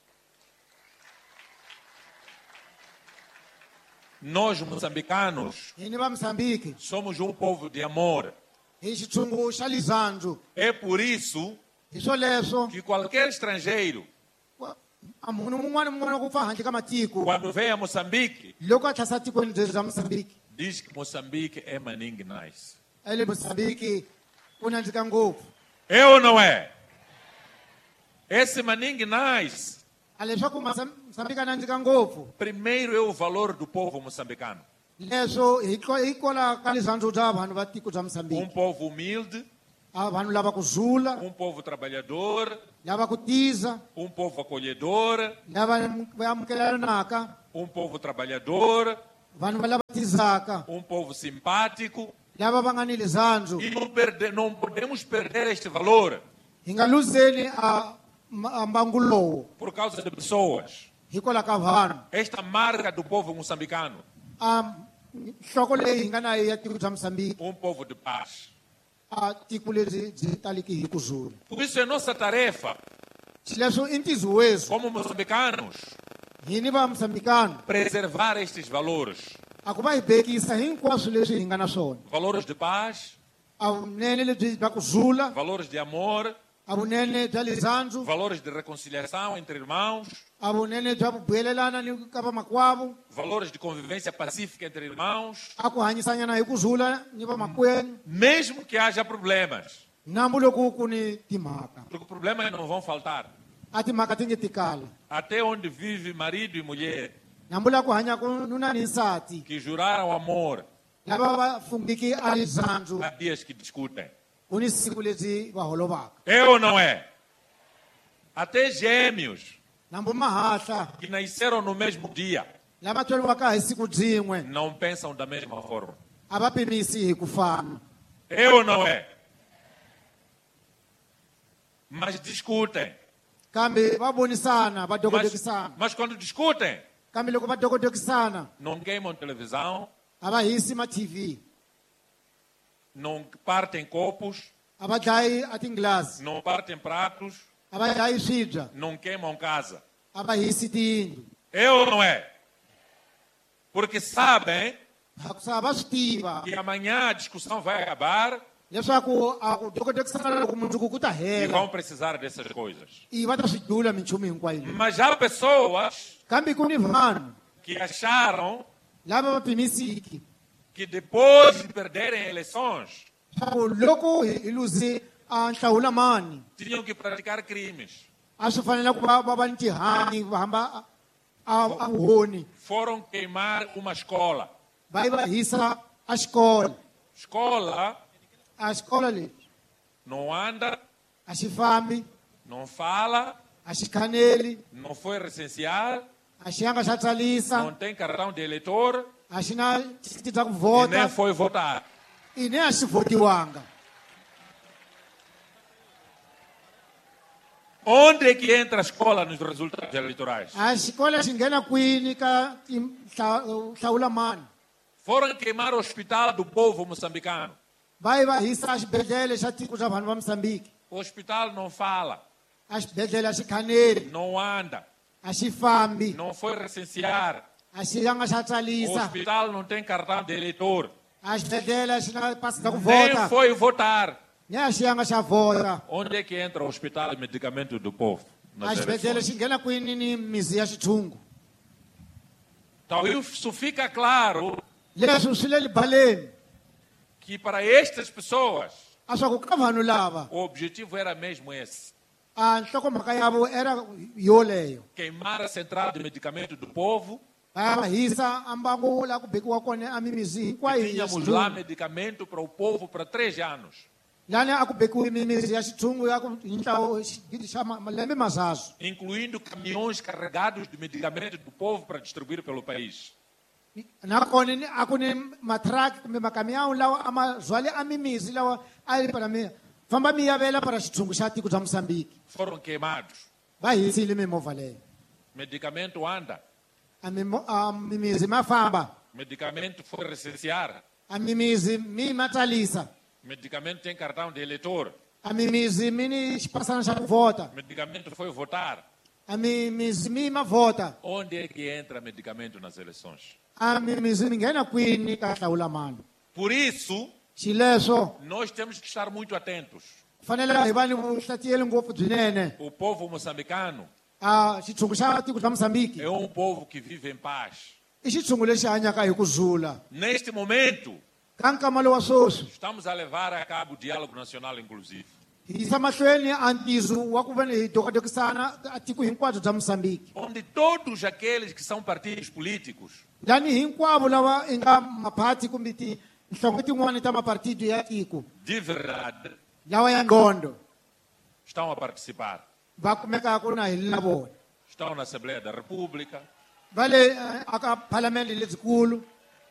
Speaker 2: Nós moçambicanos
Speaker 4: Hini va Mozambique
Speaker 2: somos um povo de amor.
Speaker 4: hi xitshungu xa lizandzu.
Speaker 2: É por isso
Speaker 4: Hi swoleswo
Speaker 2: que qualquer estrangeiro,
Speaker 4: a munhu mun'wana ni mun'wana ku pfa handle ka matiko
Speaker 2: quando vem a Moçambique,
Speaker 4: loko a tlhasa tikweni byebyi bya Mozambique,
Speaker 2: diz que Moçambique é Maning Nice.
Speaker 4: a le Mozambique ku nandzika ngopfu.
Speaker 2: É ou não é? Esse Maning Nice,
Speaker 4: A leswaku Mozam- Mozambique a nandzika ngopfu,
Speaker 2: primeiro é o valor do povo moçambicano.
Speaker 4: leswo hikola ka lisandzu bya vanhu va tiko bya Mozambique
Speaker 2: Um povo humilde,
Speaker 4: a vanhu lava ku zula
Speaker 2: um povo trabalhador,
Speaker 4: lava ku tiza
Speaker 2: um povo acolhedor,
Speaker 4: lava va amukelanaka
Speaker 2: um povo trabalhador,
Speaker 4: vanhu va lava tizaka
Speaker 2: um povo simpático.
Speaker 4: lava va nga ni lizandzu
Speaker 2: E não, perder, não podemos perder este valor
Speaker 4: hi nga luzeni a a mbangu lowu
Speaker 2: por causa de pessoas.
Speaker 4: hikola ka vanhu
Speaker 2: Esta marca do povo moçambicano,
Speaker 4: a nhloko leyi hi nga na ya tiko bya Mozambique
Speaker 2: um povo de paz.
Speaker 4: a tiko leri byi taliki hi ku zula
Speaker 2: Por isso é nossa tarefa,
Speaker 4: leswo i ntizo wesu
Speaker 2: como moçambicanos,
Speaker 4: hini va mosambikano
Speaker 2: preservar estes valores.
Speaker 4: a ku va hi bekisa hinkwaswo leswi hi nga na swona
Speaker 2: Valores de paz,
Speaker 4: a vunene lebyi bya ku zula
Speaker 2: valores de amor,
Speaker 4: a vunene bya lizandzu
Speaker 2: valores de reconciliação entre irmãos,
Speaker 4: a vunene bya ku buyelelana ni ka vamakwavo
Speaker 2: valores de convivência pacífica entre irmãos,
Speaker 4: a ku hanyisanyana hi ku zula ni vamakwenu
Speaker 2: mesmo que haja problemas,
Speaker 4: nambu loko ku ni timhaka
Speaker 2: porque problemas não vão faltar.
Speaker 4: a timhaka ti nge ti kala
Speaker 2: Até onde vive marido e mulher
Speaker 4: nambu la ku hanya ku nuna ni nsati
Speaker 2: que juraram amor,
Speaker 4: lava va fungiki a lizandzu
Speaker 2: há dias que discutem.
Speaker 4: ku ni siku lebyi va holovaka
Speaker 2: É ou não é? Até gêmeos
Speaker 4: nambu mahahla
Speaker 2: que nasceram no mesmo dia
Speaker 4: lava tweriwaka hi siku byin'we
Speaker 2: não pensam da mesma forma.
Speaker 4: a va pimisi hi ku fana
Speaker 2: É ou não é? Mas discutem.
Speaker 4: kambe va vonisana va
Speaker 2: Mas,
Speaker 4: dokodokisana
Speaker 2: mas quando discutem,
Speaker 4: kambe loko va dokodokisana
Speaker 2: não queimam televisão,
Speaker 4: a va hisi ma-T V
Speaker 2: não partem copos,
Speaker 4: a va dlayi a tingilasi
Speaker 2: não partem pratos,
Speaker 4: a va dlayi swibya
Speaker 2: não queimam casa.
Speaker 4: a va hisi tiyindlu
Speaker 2: É ou não é? Porque sabem
Speaker 4: hakusa va swi tiva
Speaker 2: que amanhã a discussão vai acabar
Speaker 4: leswaku a ku dokodokisana loko mundzuku ku ta
Speaker 2: e
Speaker 4: hela
Speaker 2: vão precisar dessas coisas.
Speaker 4: i va ta swi dlula minchumu hinkwayo leyi
Speaker 2: Mas há pessoas
Speaker 4: kambe ku ni vanhu
Speaker 2: que acharam
Speaker 4: lava va pimisiki
Speaker 2: que depois de perderem eleições
Speaker 4: leswaku loko hi hi luzi a nhlawulamani
Speaker 2: tinham que praticar crimes.
Speaker 4: a swi fanele ku va va va ni tihanyi va hamba a- a a vuhoni
Speaker 2: Foram queimar uma escola.
Speaker 4: va yi va hisa a xikolo
Speaker 2: Escola
Speaker 4: a xikolo lexi
Speaker 2: não anda,
Speaker 4: a xi fambi
Speaker 2: não fala,
Speaker 4: a xi khaneli
Speaker 2: não foi recensear,
Speaker 4: a xi yanga xa
Speaker 2: não
Speaker 4: tsalisa
Speaker 2: tem cartão de eleitor
Speaker 4: a xi na thikithi bya ku
Speaker 2: e nem
Speaker 4: vhota
Speaker 2: foi votar.
Speaker 4: i ne a xi votiwanga
Speaker 2: Onde é que entra a escola nos resultados eleitorais?
Speaker 4: a xikolo xi nghena kwini ka tim- hla- nhlawulamani
Speaker 2: Foram queimar o hospital do povo moçambicano.
Speaker 4: va yi va hisa a xibedhlele xa tiko xa vanhu va Mozambique
Speaker 2: O hospital não fala,
Speaker 4: a xibedhlele a xi khaneli
Speaker 2: não anda,
Speaker 4: a xi fambi
Speaker 2: não foi recensear.
Speaker 4: a xi yanga xa
Speaker 2: O
Speaker 4: tsalisa
Speaker 2: hospital não tem cartão de eleitor,
Speaker 4: a xibedhlele a xi na pasi bya ku
Speaker 2: nem
Speaker 4: vhota
Speaker 2: foi votar.
Speaker 4: ne a xi yanga xa vhota
Speaker 2: Onde é que entra o hospital e medicamento do povo?
Speaker 4: a
Speaker 2: Nas
Speaker 4: xibedhlele
Speaker 2: eleições?
Speaker 4: xi nghena kwini ni mizi ya xitshungu
Speaker 2: Então isso fica claro
Speaker 4: leswi swi le libaleni
Speaker 2: que para estas pessoas
Speaker 4: a swa ku ka vanhu lava
Speaker 2: o objetivo era mesmo esse:
Speaker 4: a nhlokomhaka yavo era yoleyo
Speaker 2: queimar a central de medicamento do povo.
Speaker 4: va ya va hisa a mbangu laha ku bekiwa kona a mimizi hinkwayo ya
Speaker 2: Tínhamos lá
Speaker 4: xitshungu
Speaker 2: medicamento para o povo para três anos.
Speaker 4: lani a ku bekiwi mimizi ya xitshungu ya ku hi ntlawa xigidi xa ma- malembe mazazo
Speaker 2: Incluindo caminhões carregados de medicamento do povo para distribuir pelo país.
Speaker 4: nakona ni- a ku ni matraki kumbe makamiyawu lawa a ma zwale a mimizi lawa a yi para mi famba mi yavela para xitshungu xa tiko bya Mozambique
Speaker 2: Foram queimados.
Speaker 4: va hisile mimovha leyo
Speaker 2: Medicamento anda.
Speaker 4: a mimo- a mimizi ma famba
Speaker 2: Medicamento foi recensear.
Speaker 4: a mimizi mi ma tsalisa
Speaker 2: Medicamento tem cartão de eleitor.
Speaker 4: a mimizi mi ni xipasana xa ku vhota
Speaker 2: Medicamento foi votar.
Speaker 4: a mimizi mi ma vhota
Speaker 2: Onde é que entra medicamento nas eleições?
Speaker 4: a mimizi mi nghena kwini ka nhlawulamani
Speaker 2: Por isso,
Speaker 4: xileswo
Speaker 2: nós temos que estar muito atentos.
Speaker 4: fanele hi va ni vuhlatiyeli ngopfu byinene
Speaker 2: O povo moçambicano
Speaker 4: a xitshungu xa tiko bya Mozambique
Speaker 2: é um povo que vive em paz.
Speaker 4: i xitshungu lexi hanyaka hi ku zula
Speaker 2: Neste momento,
Speaker 4: ka nkama lowa swoswi
Speaker 2: estamos a levar a cabo o diálogo nacional inclusivo.
Speaker 4: hi yisa mahlweni a ntizo wa ku va ni hi dokadokisana a tiko hinkwabyo bya Moçambique.
Speaker 2: onde todos aqueles que são partidos políticos
Speaker 4: Lani hinkwavo lava i nga maphati kumbe tinhlonge tin'wana ta mapartido ya tiko
Speaker 2: de verdade
Speaker 4: lawa ya ngqondo
Speaker 2: estão a participar.
Speaker 4: va kumekaka na hili na vona.
Speaker 2: Estão na Assembleia da República,
Speaker 4: Va le aka palamende lebyikulu,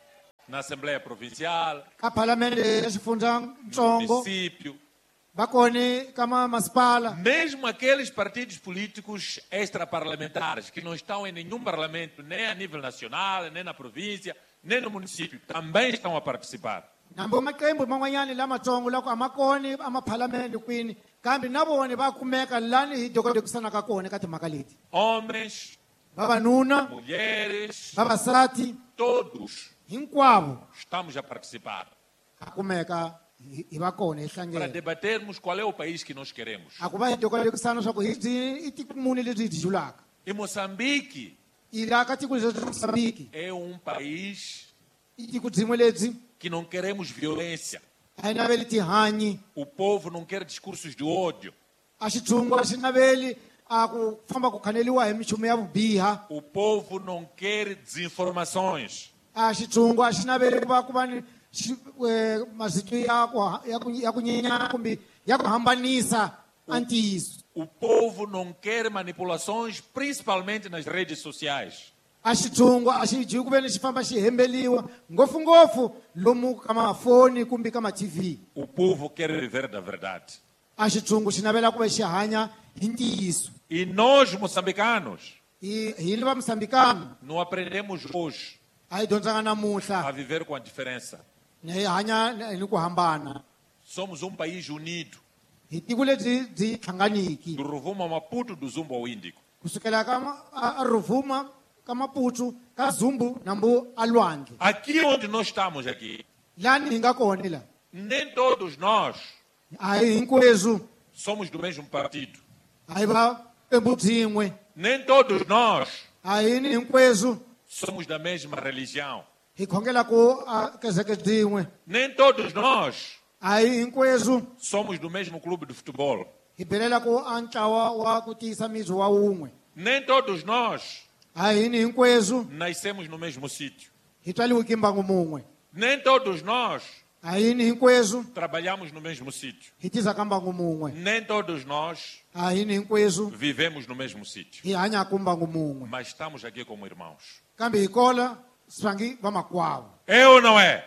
Speaker 2: na Assembleia Provincial,
Speaker 4: ka palamende ya
Speaker 2: no
Speaker 4: xifundzatsongo,
Speaker 2: município.
Speaker 4: va kona ka ma- masipala.
Speaker 2: Mesmo aqueles partidos políticos extraparlamentares que não estão em nenhum parlamento, nem a nível nacional, nem na província, nem no município, também estão a participar.
Speaker 4: Nambo maqembu man'wanyani lamatsongo lako a ma kona amaphalamende kwini, kambe na vona va kumeka lani hi dokodokisanaka kona ka timhaka leti.
Speaker 2: Homens,
Speaker 4: Vavanuna,
Speaker 2: mulheres,
Speaker 4: vavasati,
Speaker 2: todos
Speaker 4: hinkwavo
Speaker 2: estamos a participar
Speaker 4: ka kumeka hi hi va kona hi
Speaker 2: para
Speaker 4: hlangene.
Speaker 2: debatermos qual é o país que nós queremos.
Speaker 4: A ku va hi dokodokisana swa ku hi byi i tiko muni lebyi hi byi julaka.
Speaker 2: E Moçambique
Speaker 4: I la ka tiko lebyi Moçambique
Speaker 2: é um país
Speaker 4: i tiko byin'we lebyi
Speaker 2: que não queremos violência.
Speaker 4: a hi naveli tihanyi,
Speaker 2: O povo não quer discursos de ódio.
Speaker 4: a xitshungu a xi naveli a ku famba ku khaneliwa hi minchumu ya vubiha,
Speaker 2: O povo não quer desinformações.
Speaker 4: a xitshungu a xi naveli ku va ku va ni xi- eh, mazito ya ku ha- ya ku ya ku nyenyana kumbe ya ku hambanisa a ntiyiso.
Speaker 2: O povo não quer manipulações, principalmente nas redes sociais.
Speaker 4: A xitshungu a xi dyi ku ve ni xi famba xi hembeliwa ngopfungopfu lomu ka mafoni kumbe ka ma-T V.
Speaker 2: O povo quer viver da verdade.
Speaker 4: A xitshungu xi navela ku va xi hanya hi ntiyiso.
Speaker 2: E nós, moçambicanos,
Speaker 4: hi hini va Moçambicano
Speaker 2: não aprendemos hoje
Speaker 4: a hi dyondzanga
Speaker 2: a
Speaker 4: namuntlha
Speaker 2: viver com a diferença.
Speaker 4: hi hanya ni ku hambana.
Speaker 2: Somos um país unido,
Speaker 4: Hi tiko lebyi byi hlanganiki
Speaker 2: do Rovuma ao Maputo, do Zumbo ao Índico.
Speaker 4: kusukela ka ma- a a Rovuma ka Maputo ka Zumbu nambu a lwandle.
Speaker 2: Aqui onde nós estamos aqui,
Speaker 4: Lani hi nga kona la
Speaker 2: nem todos nós
Speaker 4: a hi hinkwerhu
Speaker 2: somos do mesmo partido.
Speaker 4: a hi va embu byin'we,
Speaker 2: Nem todos nós
Speaker 4: a hi ni hinkwerhu
Speaker 2: somos da mesma religião.
Speaker 4: hi khongela ku a kezeke byin'we,
Speaker 2: Nem todos nós
Speaker 4: a hi hinkwerhu
Speaker 2: somos do mesmo clube de futebol.
Speaker 4: hi belela ku a ntlawa wa ku tiyisa mibyi wa wun'we,
Speaker 2: Nem todos nós
Speaker 4: a hi ni hinkwerhu
Speaker 2: nascemos no mesmo sítio.
Speaker 4: hi tswaliwe ki mbangu mun'we,
Speaker 2: Nem todos nós
Speaker 4: a hi ni hinkwerhu
Speaker 2: trabalhamos no mesmo sítio.
Speaker 4: hi tisa ka mbangu mun'we,
Speaker 2: Nem todos nós
Speaker 4: a hi ni hinkwerhu
Speaker 2: vivemos no mesmo sítio.
Speaker 4: hi hanya ku mbangu mun'we,
Speaker 2: Mas estamos aqui como irmãos.
Speaker 4: kambe hi kola swangi va makwavo.
Speaker 2: É ou não é?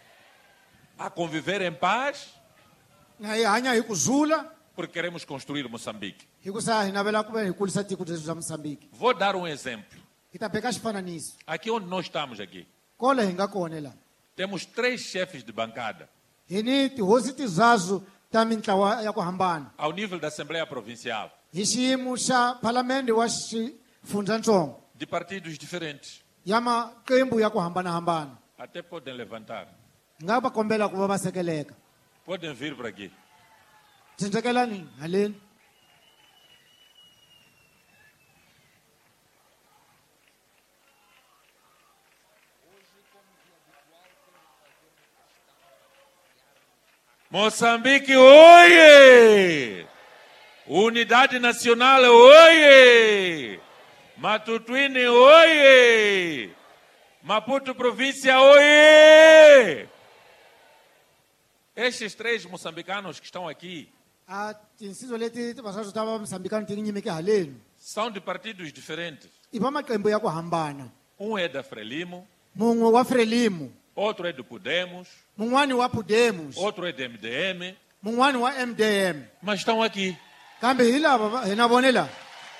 Speaker 2: A conviver em paz,
Speaker 4: Na hi hanya hi ku zula
Speaker 2: porque queremos construir Moçambique.
Speaker 4: hi ku sa hi navela ku va hi kulisa tiko lebyi bya Moçambique.
Speaker 2: Vou dar um exemplo.
Speaker 4: Hi ta beka xifananiso
Speaker 2: Aqui onde nós estamos aqui,
Speaker 4: kola hi nga kona la
Speaker 2: temos três chefes de bancada
Speaker 4: hi ni tihosi tizazu ta mintlawa ya ku hambana
Speaker 2: ao nível da Assembleia Provincial,
Speaker 4: hi xiyimo xa phalamende wa xifundzatsongo
Speaker 2: de partidos diferentes.
Speaker 4: ya maqembu ya ku hambanahambana.
Speaker 2: Até podem levantar.
Speaker 4: Hi nga va kombela ku va va sekeleka.
Speaker 2: Podem vir para aqui.
Speaker 4: Tsindzekelani haleni.
Speaker 2: Moçambique, oie! Unidade Nacional, oie! Matutuine, oie! Maputo Província, oie! Estes três moçambicanos que estão aqui
Speaker 4: A tinsizo leti vasazu ta va Moçambicano ti nyimeke haleni
Speaker 2: são de partidos diferentes.
Speaker 4: i va maqembu ya ku hambana.
Speaker 2: Um é da Frelimo,
Speaker 4: Mun'we wa Frelimo,
Speaker 2: outro é do Podemos,
Speaker 4: mun'wani wa Podemos,
Speaker 2: outro é do M D M,
Speaker 4: mun'wani wa M D M.
Speaker 2: mas estão aqui.
Speaker 4: Kambe hi lava va- hi na vone la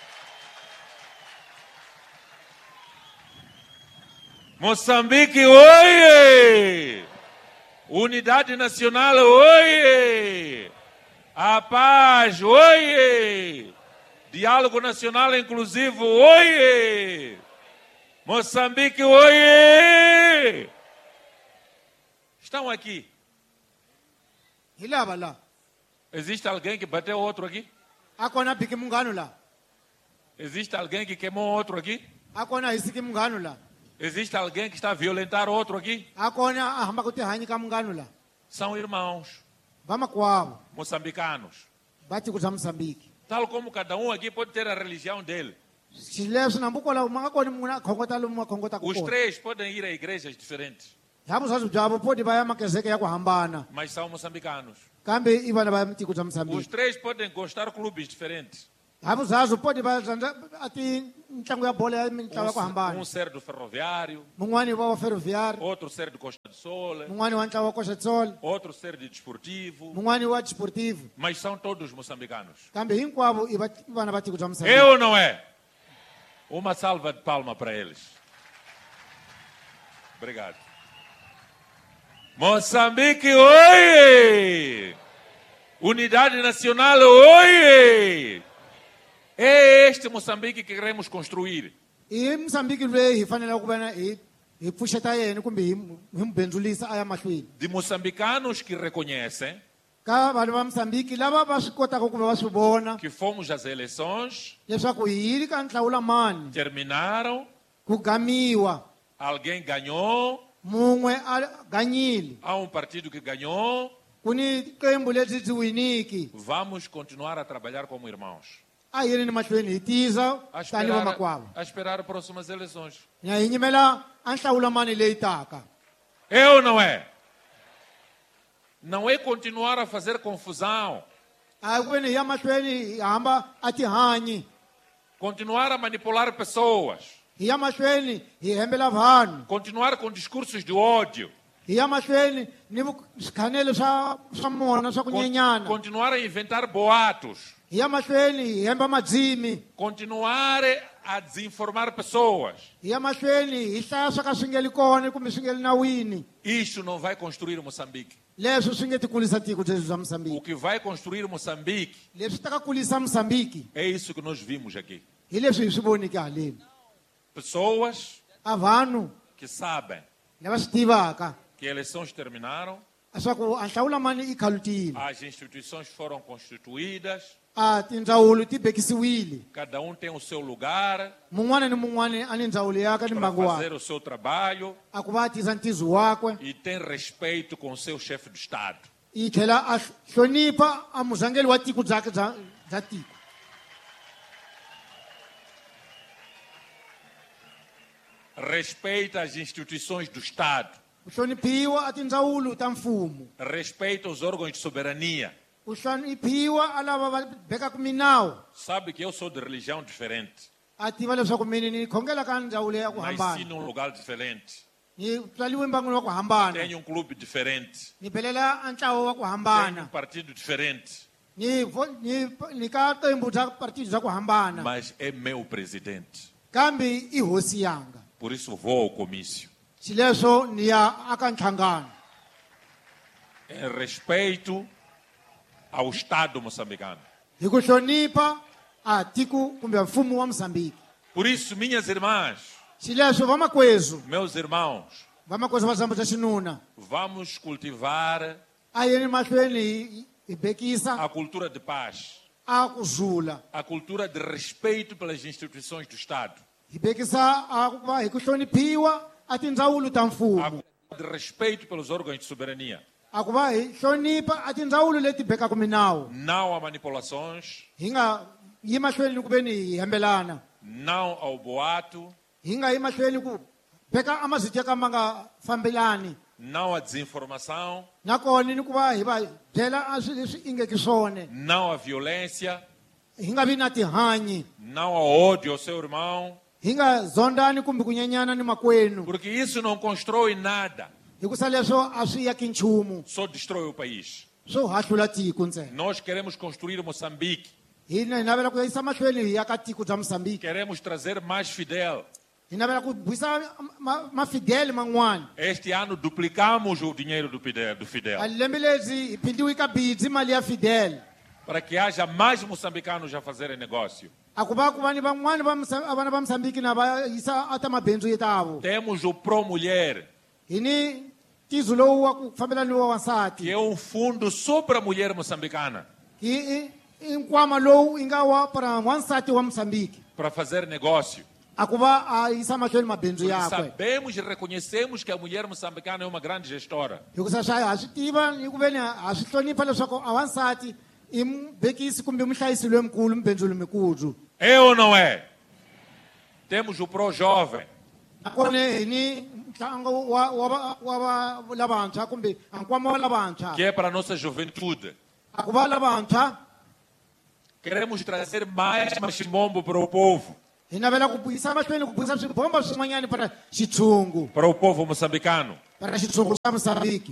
Speaker 2: Moçambique, oie! Unidade Nacional, oie! A paz, oie! Diálogo Nacional Inclusivo, oie! Moçambique, oie! Estão aqui.
Speaker 4: hi lava la
Speaker 2: Existe alguém que bateu outro aqui?
Speaker 4: a kona biki munghano la
Speaker 2: Existe alguém que queimou outro aqui?
Speaker 4: a kona hisiki munghano la
Speaker 2: Existe alguém que está a violentar outro aqui?
Speaker 4: a kona a hamba ku tihanyi ka munghano la
Speaker 2: São irmãos
Speaker 4: va makwavo
Speaker 2: moçambicanos.
Speaker 4: va tiko bya Moçambique.
Speaker 2: Tal como cada um aqui pode ter a religião dele.
Speaker 4: Xileswi nambu kwalaho ma nga koni munhu a khongota lomu ma khongotaka
Speaker 2: Os
Speaker 4: kona.
Speaker 2: três podem ir a igrejas diferentes,
Speaker 4: Hava zwaswi byavo podi va ya makezeke ya ku hambana
Speaker 2: mas são moçambicanos.
Speaker 4: kambe i vana va tiko bya
Speaker 2: Os
Speaker 4: Moçambique.
Speaker 2: três podem gostar de clubes diferentes.
Speaker 4: Hava zwaswi podi va rhandza a ti ntlangu ya bolo ya mitlawa ya ku
Speaker 2: Um,
Speaker 4: hambana.
Speaker 2: um ser do ferroviário,
Speaker 4: Mun'wani va wa ferroviário,
Speaker 2: outro ser do Costa do Sol,
Speaker 4: mun'wani wa ntlawa wa Koxatsol,
Speaker 2: outro ser de desportivo,
Speaker 4: mun'wani wa desportivo.
Speaker 2: mas são todos moçambicanos.
Speaker 4: Kambe hinkwavo i va- i vana va tiko bya
Speaker 2: É
Speaker 4: Moçambique.
Speaker 2: ou não é? Uma salva de palma para eles. Obrigado. Moçambique, oi! Unidade Nacional, oi! É este Moçambique que queremos construir.
Speaker 4: I Moçambique loyi hi fanele ku va na hi hi pfuxeta yena kumbe hi mu- hi mu bendzulisa a ya mahlweni.
Speaker 2: De moçambicanos que reconhecem
Speaker 4: Ka vanhu va Moçambique lava va swi kotaka ku va va swi vona
Speaker 2: que fomos às eleições,
Speaker 4: leswaku hi ri ka nhlawulamani
Speaker 2: terminaram,
Speaker 4: ku gamiwa
Speaker 2: alguém ganhou,
Speaker 4: mun'we a ganyile
Speaker 2: há um partido que ganhou,
Speaker 4: ku ni qembu lebyi byi winiki.
Speaker 2: vamos continuar a trabalhar como irmãos.
Speaker 4: A hi rini mahlweni hi tiza
Speaker 2: A
Speaker 4: tanihi va
Speaker 2: esperar,
Speaker 4: makwavo.
Speaker 2: a esperar próximas eleições.
Speaker 4: Hi ya hi nyimela a nhlawulamani leyi taka.
Speaker 2: É ou não é? Não é continuar a fazer confusão,
Speaker 4: A hi ku veni hi ya mahlweni hi hamba a tihanyi,
Speaker 2: continuar a manipular pessoas,
Speaker 4: hi ya mahlweni hi hembela vanhu,
Speaker 2: continuar com discursos de ódio,
Speaker 4: hi ya mahlweni ni vu- swikhanelo swa swa mona swa ku
Speaker 2: con-
Speaker 4: nyenyana,
Speaker 2: continuar a inventar boatos,
Speaker 4: hi ya mahlweni hi hemba madzimi,
Speaker 2: continuar a desinformar pessoas.
Speaker 4: hi ya mahlweni hi hlaya swa ka swi nge li kona kumbe swi nge li nawini.
Speaker 2: Isso não vai construir Moçambique.
Speaker 4: Leswi swi nge ti kulisa tiko byebyi bya
Speaker 2: O
Speaker 4: Moçambique.
Speaker 2: que vai construir Moçambique
Speaker 4: Leswi ta ka kulisa Moçambique
Speaker 2: é isso que nós vimos aqui.
Speaker 4: hi leswi hi swi vonike haleni.
Speaker 2: Pessoas
Speaker 4: A vanhu
Speaker 2: que sabem
Speaker 4: lava swi tivaka
Speaker 2: que eleições terminaram,
Speaker 4: leswaku a nhlawulamani i khalutile,
Speaker 2: as instituições foram constituídas,
Speaker 4: a tindzawulo ti bekisiwile,
Speaker 2: cada um tem o seu lugar
Speaker 4: mun'wana ni mun'wana a ni ndzawulo yaka ni
Speaker 2: para
Speaker 4: mbangu
Speaker 2: fazer
Speaker 4: wakwe,
Speaker 2: o seu trabalho
Speaker 4: a ku va a tisa ntizo wakwe,
Speaker 2: e tem respeito com o seu chefe de Estado.
Speaker 4: i tlhela a hlonipha a murhangeri wa tiko byake bya bya tiko.
Speaker 2: Respeita as instituições do Estado,
Speaker 4: Ku hloniphiwa a tindzawulo ta mfumo,
Speaker 2: respeita os órgãos de soberania.
Speaker 4: ku hloniphiwa a lava va bekaka minawu,
Speaker 2: Sabe que eu sou de religião diferente,
Speaker 4: a tiva leswaku mina ni khongela ka ndzawulo ya ku
Speaker 2: nasci
Speaker 4: hambana,
Speaker 2: num lugar diferente,
Speaker 4: ni tswaliwe mbanguni wa ku hambana,
Speaker 2: tenho um clube diferente,
Speaker 4: ni belela a ntlawa wa ku
Speaker 2: tenho um
Speaker 4: hambana,
Speaker 2: partido diferente,
Speaker 4: ni vo- ni ni ka qembu bya partido bya ku hambana,
Speaker 2: mas é meu presidente.
Speaker 4: kambe i hosi yanga.
Speaker 2: Por isso vou ao comício.
Speaker 4: Xileswo ni ya aka ntlhangano
Speaker 2: Em respeito ao Estado moçambicano.
Speaker 4: hi ku hlonipha a tiko kumbe mfumo wa Moçambique.
Speaker 2: Por isso, minhas irmãs,
Speaker 4: Xileswo vamakwezu
Speaker 2: meus irmãos,
Speaker 4: vamakwezu va zambu bya xinuna
Speaker 2: vamos cultivar
Speaker 4: a yeni mahlweni hi- hi bekisa
Speaker 2: a cultura de paz,
Speaker 4: a ku zula,
Speaker 2: a cultura de respeito pelas instituições do Estado,
Speaker 4: hi bekisa a ku va hi ku hloniphiwa a tindzawulo ta
Speaker 2: a
Speaker 4: mfumo,
Speaker 2: cultura de respeito pelos órgãos de soberania.
Speaker 4: a ku va hi hlonipha a tindzawulo leti bekaka minawu,
Speaker 2: Não a manipulações,
Speaker 4: hi nga yi mahlweni ku veni hi hembelana,
Speaker 2: não ao boato,
Speaker 4: hi nga yi mahlweni ku beka a maziti ya ka ma nga fambelani,
Speaker 2: não à desinformação,
Speaker 4: nakona ni ku va hi va byela a swilo leswi ingeki swone,
Speaker 2: não à violência,
Speaker 4: hi nga vi na tihanyi,
Speaker 2: não ao ódio ao seu irmão,
Speaker 4: hi nga zondani kumbe ku nyenyana ni makwenu,
Speaker 2: porque isso não constrói nada,
Speaker 4: hikusa leswo a swi yaki nchumu,
Speaker 2: só destrói o país.
Speaker 4: swo hahlula tiko ntsena.
Speaker 2: Nós queremos construir Moçambique,
Speaker 4: hina hi navela ku yisa mahlweni hi ya ka tiko bya Moçambique,
Speaker 2: queremos trazer mais Fidel.
Speaker 4: hi navela ku vuyisa ma- mafidele man'wana.
Speaker 2: Este ano duplicamos o dinheiro do Fidel, do Fidel,
Speaker 4: A lembe lebyi hi phindiwe ka bidzi mali ya fidele,
Speaker 2: para que haja mais moçambicanos a fazerem negócio.
Speaker 4: a ku va ku va ni van'wani va Moça- a vana va Moçambique na va yisa a ta mabindzu tavo.
Speaker 2: Temos o Pro Mulher,
Speaker 4: Hi ni tizu lowu wa ku fambelaniwa
Speaker 2: que
Speaker 4: wansati,
Speaker 2: é um fundo só para a mulher moçambicana,
Speaker 4: hi i- i nkwama lowu i nga wa para wansati wa Moçambique,
Speaker 2: para fazer negócio.
Speaker 4: a ku va a yisa mahlweni mabindzu
Speaker 2: Porque
Speaker 4: yakwe.
Speaker 2: sabemos e reconhecemos que a mulher moçambicana é uma grande gestora.
Speaker 4: Hikusa swa ha swi tiva ni ku veni ha swi hlonipha leswaku a wansati i muvekisi kumbe muhlayisi lwemkulu mubenzulu mikulu.
Speaker 2: É ou não é? Temos o Pro-Jovem,
Speaker 4: nakona hi ni ntlangu wa wa va- wa va lavantshwa kumbe nkwama wa lavantshwa
Speaker 2: que é para a nossa juventude.
Speaker 4: a ku va lavantshwa
Speaker 2: Queremos trazer mais machimbombo para o povo,
Speaker 4: hi navela ku vuyisa mahlweni ku vuyisa swibomba swin'wanyani para xitshungu
Speaker 2: para o povo moçambicano.
Speaker 4: para xitshungu xa Moçambique.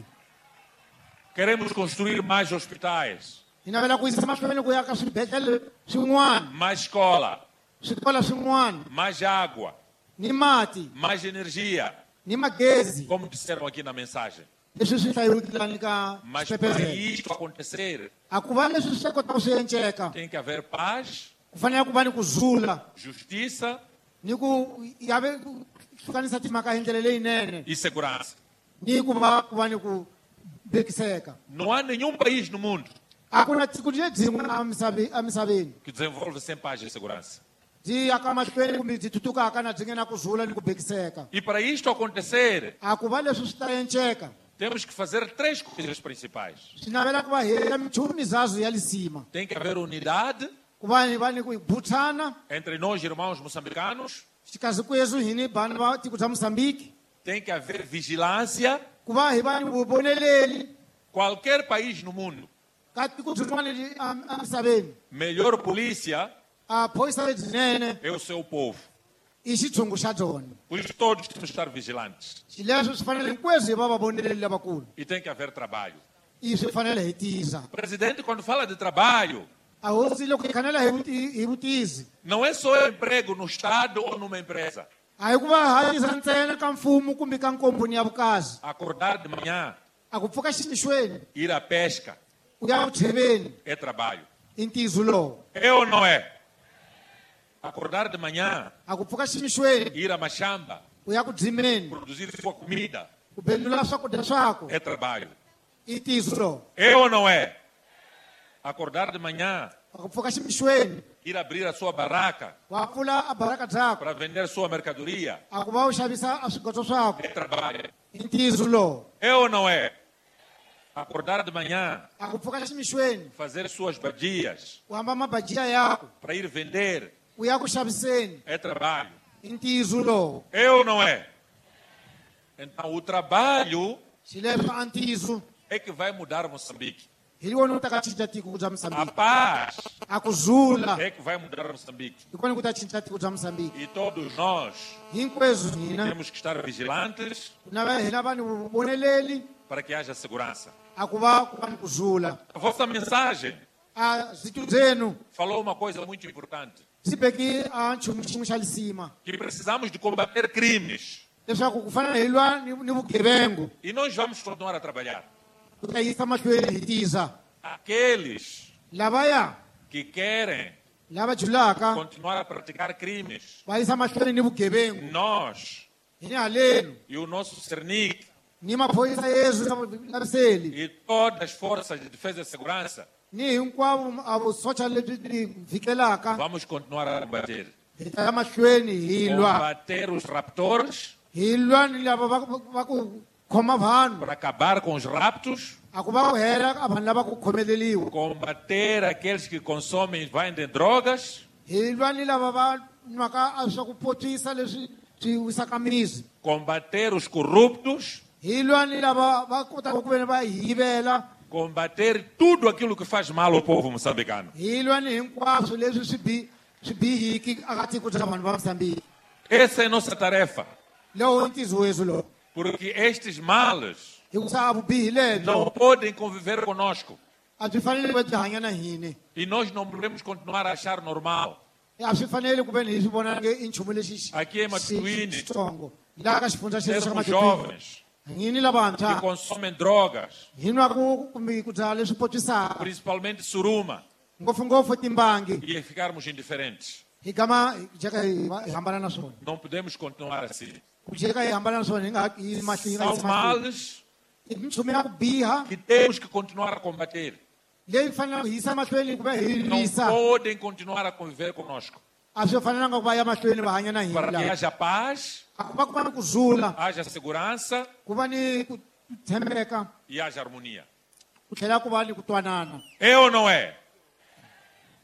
Speaker 2: Queremos construir mais hospitais,
Speaker 4: hi navela ku yisa mahlweni ku yaka swibedhlele swin'wana,
Speaker 2: mais escola,
Speaker 4: swikola swin'wana,
Speaker 2: mais água,
Speaker 4: ni mati
Speaker 2: mais energia,
Speaker 4: ni magezi
Speaker 2: como disseram aqui na mensagem.
Speaker 4: leswi swi hlayiwekilani ka
Speaker 2: Mas para
Speaker 4: swipepezelo.
Speaker 2: isto acontecer,
Speaker 4: A ku va leswi swi kotaka swi enceka
Speaker 2: tem que haver paz,
Speaker 4: ku fanele ku va ni ku zula
Speaker 2: justiça
Speaker 4: ni ku yave ku hlukanisa timhaka hi ndlela leyinene
Speaker 2: e segurança.
Speaker 4: ni ku va ku va ni ku bekiseka.
Speaker 2: Não há nenhum país no mundo
Speaker 4: A ku na tiko lebyin'we a misabe- a misaveni
Speaker 2: que desenvolve sem paz e segurança.
Speaker 4: byi yaka mahlweni kumbe byi tutukaka na byi nge na ku zula ni ku bekiseka.
Speaker 2: E para isto acontecer,
Speaker 4: A ku va leswi swi ta enceka
Speaker 2: temos que fazer três coisas principais.
Speaker 4: swi navela ku va hela minchumu mizazu ya lisima
Speaker 2: Tem que haver unidade
Speaker 4: ku va ni va ni ku buthana
Speaker 2: entre nós, irmãos moçambicanos.
Speaker 4: xikazi kwezu hi ni vanhu va tiko bya Moçambique
Speaker 2: Tem que haver vigilância.
Speaker 4: ku va hi va ni vuvoneleli
Speaker 2: Qualquer país no mundo,
Speaker 4: ka tiko byin'wana lebyi a a misaveni.
Speaker 2: melhor polícia
Speaker 4: A phoyisa lebyinene
Speaker 2: é o seu povo.
Speaker 4: i xitshungu xa byona.
Speaker 2: Por isso todos temos que estar vigilantes.
Speaker 4: Xileswo swi fanele hinkweswo hi va vavoneleli lavakulu
Speaker 2: E tem que haver trabalho.
Speaker 4: i swi fanele hi tisa.
Speaker 2: O presidente, quando fala de trabalho,
Speaker 4: A hosi loko hi khanela hi vuti- hi vutisi
Speaker 2: não é só emprego no Estado ou numa empresa.
Speaker 4: a hi ku va ha tisa ntsena ka mfumo kumbe ka nkomponi ya vukazi.
Speaker 2: Acordar de manhã,
Speaker 4: A ku pfuka ximixweni
Speaker 2: ir à pesca,
Speaker 4: u ya ku tsheveni
Speaker 2: é trabalho.
Speaker 4: i ntizo lowu.
Speaker 2: É ou não é? Acordar de manhã,
Speaker 4: A ku pfuka ximixweni
Speaker 2: ir à machamba,
Speaker 4: u ya ku dzimeni
Speaker 2: produzir sua comida,
Speaker 4: ku bendula swakudya swako
Speaker 2: é trabalho.
Speaker 4: i ntizo lowu.
Speaker 2: É ou não é? Acordar de manhã,
Speaker 4: A ku pfuka ximixweni
Speaker 2: ir abrir a sua barraca
Speaker 4: wa pfula a baraka byako
Speaker 2: para vender sua mercadoria,
Speaker 4: a ku va u xavisa a swigotso swako
Speaker 2: é trabalho.
Speaker 4: i ntizo lowu.
Speaker 2: É ou não é? Acordar de manhã,
Speaker 4: A ku pfuka ximixweni
Speaker 2: fazer suas badias
Speaker 4: u hamba mabajiya yako
Speaker 2: para ir vender,
Speaker 4: u ya ku xaviseni
Speaker 2: é trabalho.
Speaker 4: i ntizo lowu.
Speaker 2: É ou não é? Então, o trabalho
Speaker 4: Xileswo a ntizo
Speaker 2: é que vai mudar Moçambique.
Speaker 4: hi wona ku ta ka cinca tiko bya
Speaker 2: A
Speaker 4: Moçambique.
Speaker 2: paz
Speaker 4: A ku zula
Speaker 2: é que vai mudar Moçambique.
Speaker 4: hi kona ku ta cinca tiko bya Moçambique.
Speaker 2: E todos nós
Speaker 4: Hinkwaswo hina
Speaker 2: temos que estar vigilantes
Speaker 4: na va hina va ni vuvoneleli
Speaker 2: para que haja segurança.
Speaker 4: a ku va ku va ni ku zula.
Speaker 2: A vossa mensagem
Speaker 4: A zwithu byenu
Speaker 2: falou uma coisa muito importante,
Speaker 4: swi beki a nchumu xin'we xa lisima
Speaker 2: que precisamos de combater crimes.
Speaker 4: leswaku ku fanele hi lwa ni ni vugevengu
Speaker 2: E nós vamos continuar a trabalhar.
Speaker 4: ku ta yisa mahlweni hi tisa.
Speaker 2: Aqueles
Speaker 4: Lavaya
Speaker 2: que querem
Speaker 4: lava julaka
Speaker 2: continuar a praticar crimes,
Speaker 4: va yisa mahlweni ni vugevengu
Speaker 2: nós
Speaker 4: hi ni haleni
Speaker 2: e o nosso CERNIC
Speaker 4: ni maphorisa yezu na laviseli
Speaker 2: e todas as forças de defesa e segurança
Speaker 4: ni hinkwavo a vusocha lebyi byi vhikelaka
Speaker 2: vamos continuar a combater.
Speaker 4: hi ta ya mahlweni hi lwa
Speaker 2: Combater os raptores
Speaker 4: hi lwa ni lava va ku- va ku khoma vanhu
Speaker 2: para acabar com os raptos,
Speaker 4: a ku va ku hela ka vanhu lava ku khomeleliwa.
Speaker 2: combater aqueles que consomem e vendem drogas,
Speaker 4: Hi lwa ni lava va nwaka a swa ku potwisa leswi swi wisaka misi.
Speaker 2: combater os corruptos,
Speaker 4: Hi lwa ni lava va kotaka ku ve ni va yivela.
Speaker 2: combater tudo aquilo que faz mal ao povo moçambicano.
Speaker 4: Hi lwa ni hinkwaswo leswi swi bi- swi bihiki aka tiko bya vanhu va Moçambique.
Speaker 2: Essa é a nossa tarefa,
Speaker 4: Lowu i ntizo wezu lowu.
Speaker 2: porque estes males
Speaker 4: Hikusa a vubihi lebyo
Speaker 2: não podem conviver conosco
Speaker 4: a byi fanele ku va byi hanya na hina.
Speaker 2: e nós não podemos continuar a achar normal.
Speaker 4: A swi fanele ku ve ni hi swi vona nge i nchumu lexi xi-
Speaker 2: Aqui é
Speaker 4: xi-
Speaker 2: Matuini.
Speaker 4: xitsongo. Laha ka xifundza xexo xa
Speaker 2: Termos
Speaker 4: Matuini.
Speaker 2: jovens
Speaker 4: Hini
Speaker 2: que
Speaker 4: lavantshwa
Speaker 2: consomem drogas,
Speaker 4: hi nwaku kumbe ku dzaha leswi potwisaka
Speaker 2: principalmente suruma,
Speaker 4: ngopfungopfu timbangi
Speaker 2: e ficarmos indiferentes.
Speaker 4: hi gama hi jeka hi va- hi hambana na swona.
Speaker 2: Não podemos continuar assim.
Speaker 4: Ku jeka hi hambana na swona hi nga hi mahli hi nga
Speaker 2: São
Speaker 4: yisi mahlweni.
Speaker 2: males
Speaker 4: I minchumu ya ku biha
Speaker 2: que temos que continuar a combater.
Speaker 4: leyi fanelaka hi yisa mahlweni ku va hi
Speaker 2: Não
Speaker 4: lwisa.
Speaker 2: podem continuar a conviver conosco.
Speaker 4: A swi fanelanga ku va ya mahlweni va hanya na
Speaker 2: Para que
Speaker 4: hina.
Speaker 2: haja paz,
Speaker 4: A ku va ku va ni ku zula,
Speaker 2: haja segurança
Speaker 4: ku va ni ku tshembeka,
Speaker 2: e haja harmonia.
Speaker 4: ku tlhela ku va ni ku twanana.
Speaker 2: É ou não é?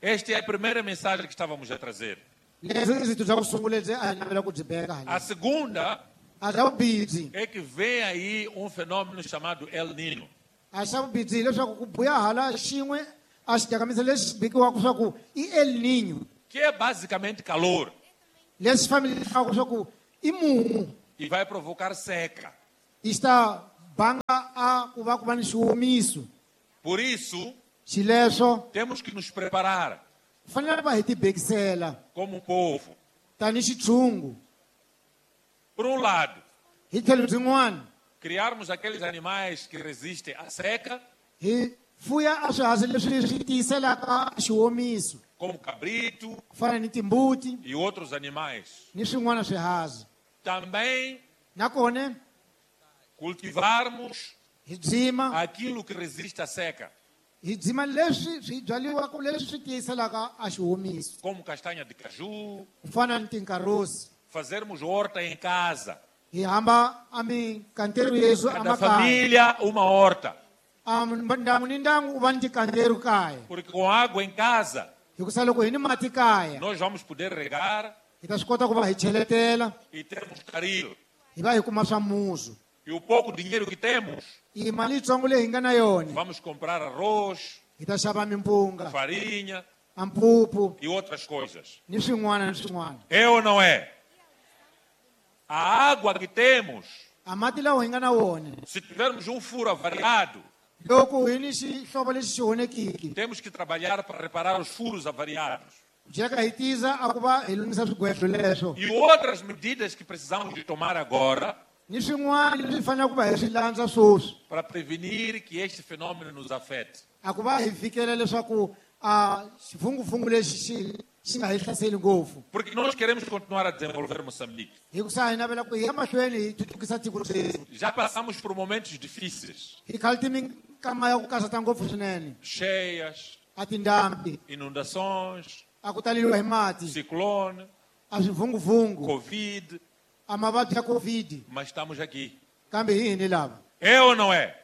Speaker 2: Esta é a primeira mensagem que estávamos a trazer.
Speaker 4: leswi i zinto bya ku sungula lebyi a hi navela ku byi beka
Speaker 2: A
Speaker 4: haleni
Speaker 2: segunda
Speaker 4: a xa vubidzi
Speaker 2: é que vem aí um fenômeno chamado El Nino.
Speaker 4: a xa vubidzi hileswaku ku buya hala xin'we a xijakamisa lexi bikiwaka swa ku i El Ninho
Speaker 2: Que é basicamente calor
Speaker 4: leswi fanelaka swa ku i mumu
Speaker 2: e vai provocar seca.
Speaker 4: i xi ta banga a ku va ku va ni xihumiso
Speaker 2: Por isso,
Speaker 4: xileswo
Speaker 2: temos que nos preparar
Speaker 4: fanele va hi tibekisela
Speaker 2: como povo.
Speaker 4: tanihi xitshungu
Speaker 2: Por um lado,
Speaker 4: hi tlhelo byin'wana
Speaker 2: criarmos aqueles animais que resistem à seca,
Speaker 4: hi fuya a swiharhi leswi swi tiyiselaka xihumiso
Speaker 2: como cabrito
Speaker 4: ku fana ni timbuti
Speaker 2: e outros animais.
Speaker 4: ni swin'wana swiharhi
Speaker 2: Também
Speaker 4: nakona
Speaker 2: cultivarmos
Speaker 4: hi dzima
Speaker 2: aquilo que resiste à seca,
Speaker 4: hi dzima leswi swi byaliwaka leswi swi tiyiselaka a xihumiso
Speaker 2: como castanha de caju,
Speaker 4: ku fana ni tinkarosi
Speaker 2: fazermos horta em casa.
Speaker 4: hi hamba a mikanteri yesu
Speaker 2: Cada
Speaker 4: amakaya
Speaker 2: família uma horta,
Speaker 4: a ndyangu ni ndyangu u va ni tikanteri kaya
Speaker 2: porque com água em casa
Speaker 4: hikusa loko hi ni mati kaya
Speaker 2: nós vamos poder regar
Speaker 4: hi ta swi kota ku va hi cheletela
Speaker 2: e termos caril.
Speaker 4: hi va hi kuma swa muzu
Speaker 2: E o pouco dinheiro que temos,
Speaker 4: hi mali yitsongo leyi hi nga na yona
Speaker 2: vamos comprar arroz,
Speaker 4: hi ta xava mimpunga
Speaker 2: farinha
Speaker 4: a mpupu
Speaker 2: e outras coisas.
Speaker 4: ni swin'wana ni swin'wana
Speaker 2: É ou não é? A água que temos,
Speaker 4: a mati lawa hi nga na wona
Speaker 2: se tivermos um furo avariado,
Speaker 4: loko hi ni xihlovo lexi xi onekiki
Speaker 2: temos que trabalhar para reparar os furos avariados.
Speaker 4: dyeka hi tiza a ku va hi lunghisa swigwehlo leswo
Speaker 2: E outras medidas que precisamos de tomar agora
Speaker 4: ni swin'wana leswi hi fanele ku va hi swi landza swoswi
Speaker 2: para prevenir que este fenômeno nos afete.
Speaker 4: a ku va hi fikela leswaku a xifungufungu lexi xi xi nga hi hlaseli ngopfu
Speaker 2: Porque nós queremos continuar a desenvolver Moçambique.
Speaker 4: hikusa hi navela ku hi ya mahlweni hi tutukisa tiko leri
Speaker 2: Já passamos por momentos difíceis,
Speaker 4: hi khali ti minkama ya ku kasata ngopfu swinene
Speaker 2: cheias,
Speaker 4: a tindhambi
Speaker 2: inundações,
Speaker 4: a ku taleliwa hi mati
Speaker 2: ciclone,
Speaker 4: a swivunguvungu
Speaker 2: Covid,
Speaker 4: a mavabyi ya covid
Speaker 2: mas estamos aqui.
Speaker 4: kambe hi hini lava
Speaker 2: É ou não é?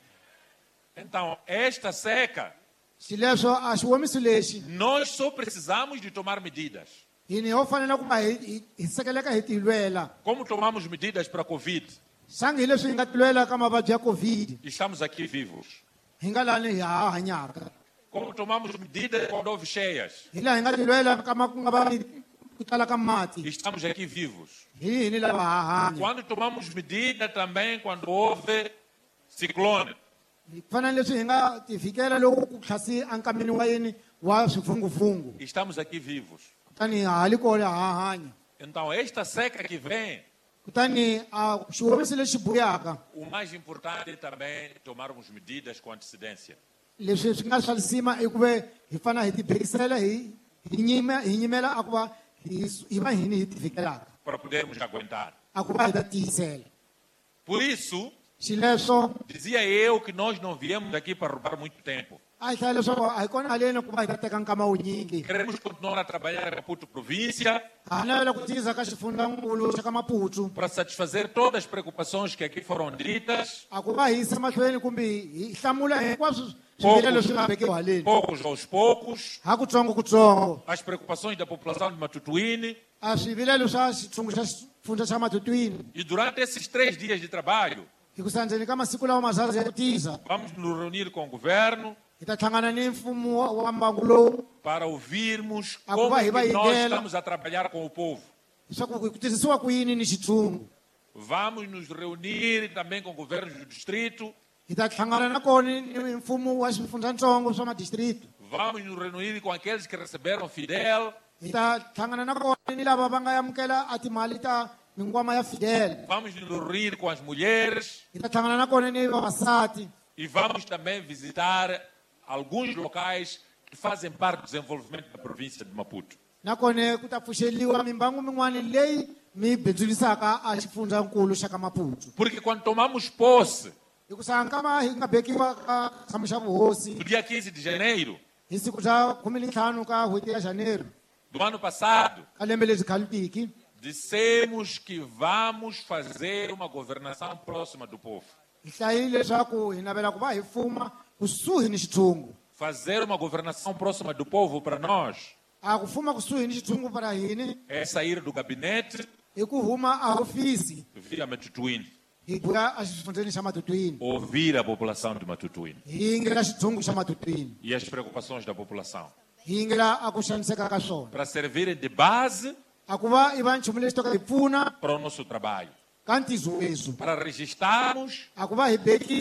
Speaker 2: Então, esta seca,
Speaker 4: xileswo a xiwomiso lexi
Speaker 2: nós só precisamos de tomar medidas.
Speaker 4: hini ho fanele ku va hi hi- hi sekeleka hi ti lwela
Speaker 2: Como tomamos medidas para a Covid,
Speaker 4: xangi hi leswi hi nga ti lwela ka mavabyi ya covid
Speaker 2: estamos aqui vivos.
Speaker 4: hi nga lani hi ha hanyaka
Speaker 2: Como tomamos medidas quando houve cheias,
Speaker 4: hi laha hi nga ti lwela ka ma ku nga va ni ku tala ka mati
Speaker 2: estamos aqui vivos.
Speaker 4: hi hini lava ha hanya
Speaker 2: Quando tomamos medida também quando houve ciclone,
Speaker 4: hi fana ni leswi hi nga ti fikela loko ku tlhasi ankamini wa yini wa swifungufungu
Speaker 2: estamos aqui vivos.
Speaker 4: kutani hi hali kole ha hanya
Speaker 2: Então, esta seca que vem,
Speaker 4: kutani a xiwomiso lexi buyaka
Speaker 2: o mais importante é também tomarmos medidas com antecedência.
Speaker 4: leswi swi nga swa lisima i ku ve hi fana hi tibekisela hi hi nyime- hi nyimela a ku va hi hi va hini hi ti fikelaka
Speaker 2: para podermos aguentar.
Speaker 4: a ku va hi ta tiyisela
Speaker 2: Por isso,
Speaker 4: xileswo
Speaker 2: dizia eu que nós não viemos aqui para roubar muito tempo.
Speaker 4: a hi hlaya leswaku a hi kona haleni ku va hi ta teka nkama wunyingi
Speaker 2: Queremos continuar a trabalhar em Maputo Província
Speaker 4: ha navela ku tiyiza ka xifundzankulu xa ka maputsu
Speaker 2: para satisfazer todas as preocupações que aqui foram ditas,
Speaker 4: a ku va hi yisa mahlweni kumbe hi hlamula hinkwaswo swivilelo leswi nga vekiwa haleni
Speaker 2: poucos aos poucos,
Speaker 4: ha kutsongo kutsongo
Speaker 2: as preocupações da população de Matutuíne.
Speaker 4: a swivilelo swa xitshungu xa xifundza xa matutwini
Speaker 2: E durante esses três dias de trabalho,
Speaker 4: hikusa ndzeni ka masiku lawa mazazi ya ku tiza
Speaker 2: vamos nos reunir com o governo
Speaker 4: hi ta hlangana ni mfumo wa- wa mbangu lowu
Speaker 2: para ouvirmos
Speaker 4: A
Speaker 2: como
Speaker 4: Cuba
Speaker 2: é que
Speaker 4: vai
Speaker 2: nós
Speaker 4: dela.
Speaker 2: estamos a trabalhar com o povo.
Speaker 4: leswaku ku twisisiwa ku yini ni xitshungu
Speaker 2: Vamos nos reunir também com governos do distrito,
Speaker 4: hi ta hlangana na kona ni mfumo wa swifundzatsongo swa madistrito
Speaker 2: vamos nos reunir com aqueles que receberam Fidel,
Speaker 4: hi ta hlangana na kona ni lava va nga amukela a timali ta minkwama ya fidele
Speaker 2: vamos nos reunir com as mulheres
Speaker 4: hi ta hlangana na kona ni vavasati
Speaker 2: e vamos também visitar alguns locais que fazem parte do desenvolvimento da província de Maputo.
Speaker 4: nakona ku ta pfuxeliwa mimbangu min'wana leyi mi bindzulisaka a xifundzankulu xa ka maputsu
Speaker 2: Porque quando tomamos posse,
Speaker 4: hikusa nkama hi nga bekiwa ka tshamo xa vuhosi
Speaker 2: no dia quinze de janeiro
Speaker 4: hi siku bya khume ni ntlhanu ka n'hweti ya janeiro
Speaker 2: do ano passado,
Speaker 4: ka lembe lebyi khalutiki
Speaker 2: dissemos que vamos fazer uma governação próxima do povo.
Speaker 4: hi hlayile leswaku hi navela ku va hi fuma kusuhi ni xitshungu
Speaker 2: fazer uma governação próxima do povo para nós
Speaker 4: akufuma kusuhi ni xithungu para hini
Speaker 2: é sair do gabinete
Speaker 4: i ku huma a hofisi
Speaker 2: vir a Matutuíne,
Speaker 4: hi ku ya exifundzeni xa Matutuini
Speaker 2: ouvir a população de Matutuíne
Speaker 4: hi yingela xithungu xa Matutuini
Speaker 2: e as preocupações da população,
Speaker 4: hi yingela a ku xaniseka ka swona
Speaker 2: para servirem de base
Speaker 4: a ku va i va nchumu lexi to ka hi pfuna
Speaker 2: para o nosso trabalho,
Speaker 4: ka ntizo wezu
Speaker 2: para registarmos
Speaker 4: a ku va hi bekisa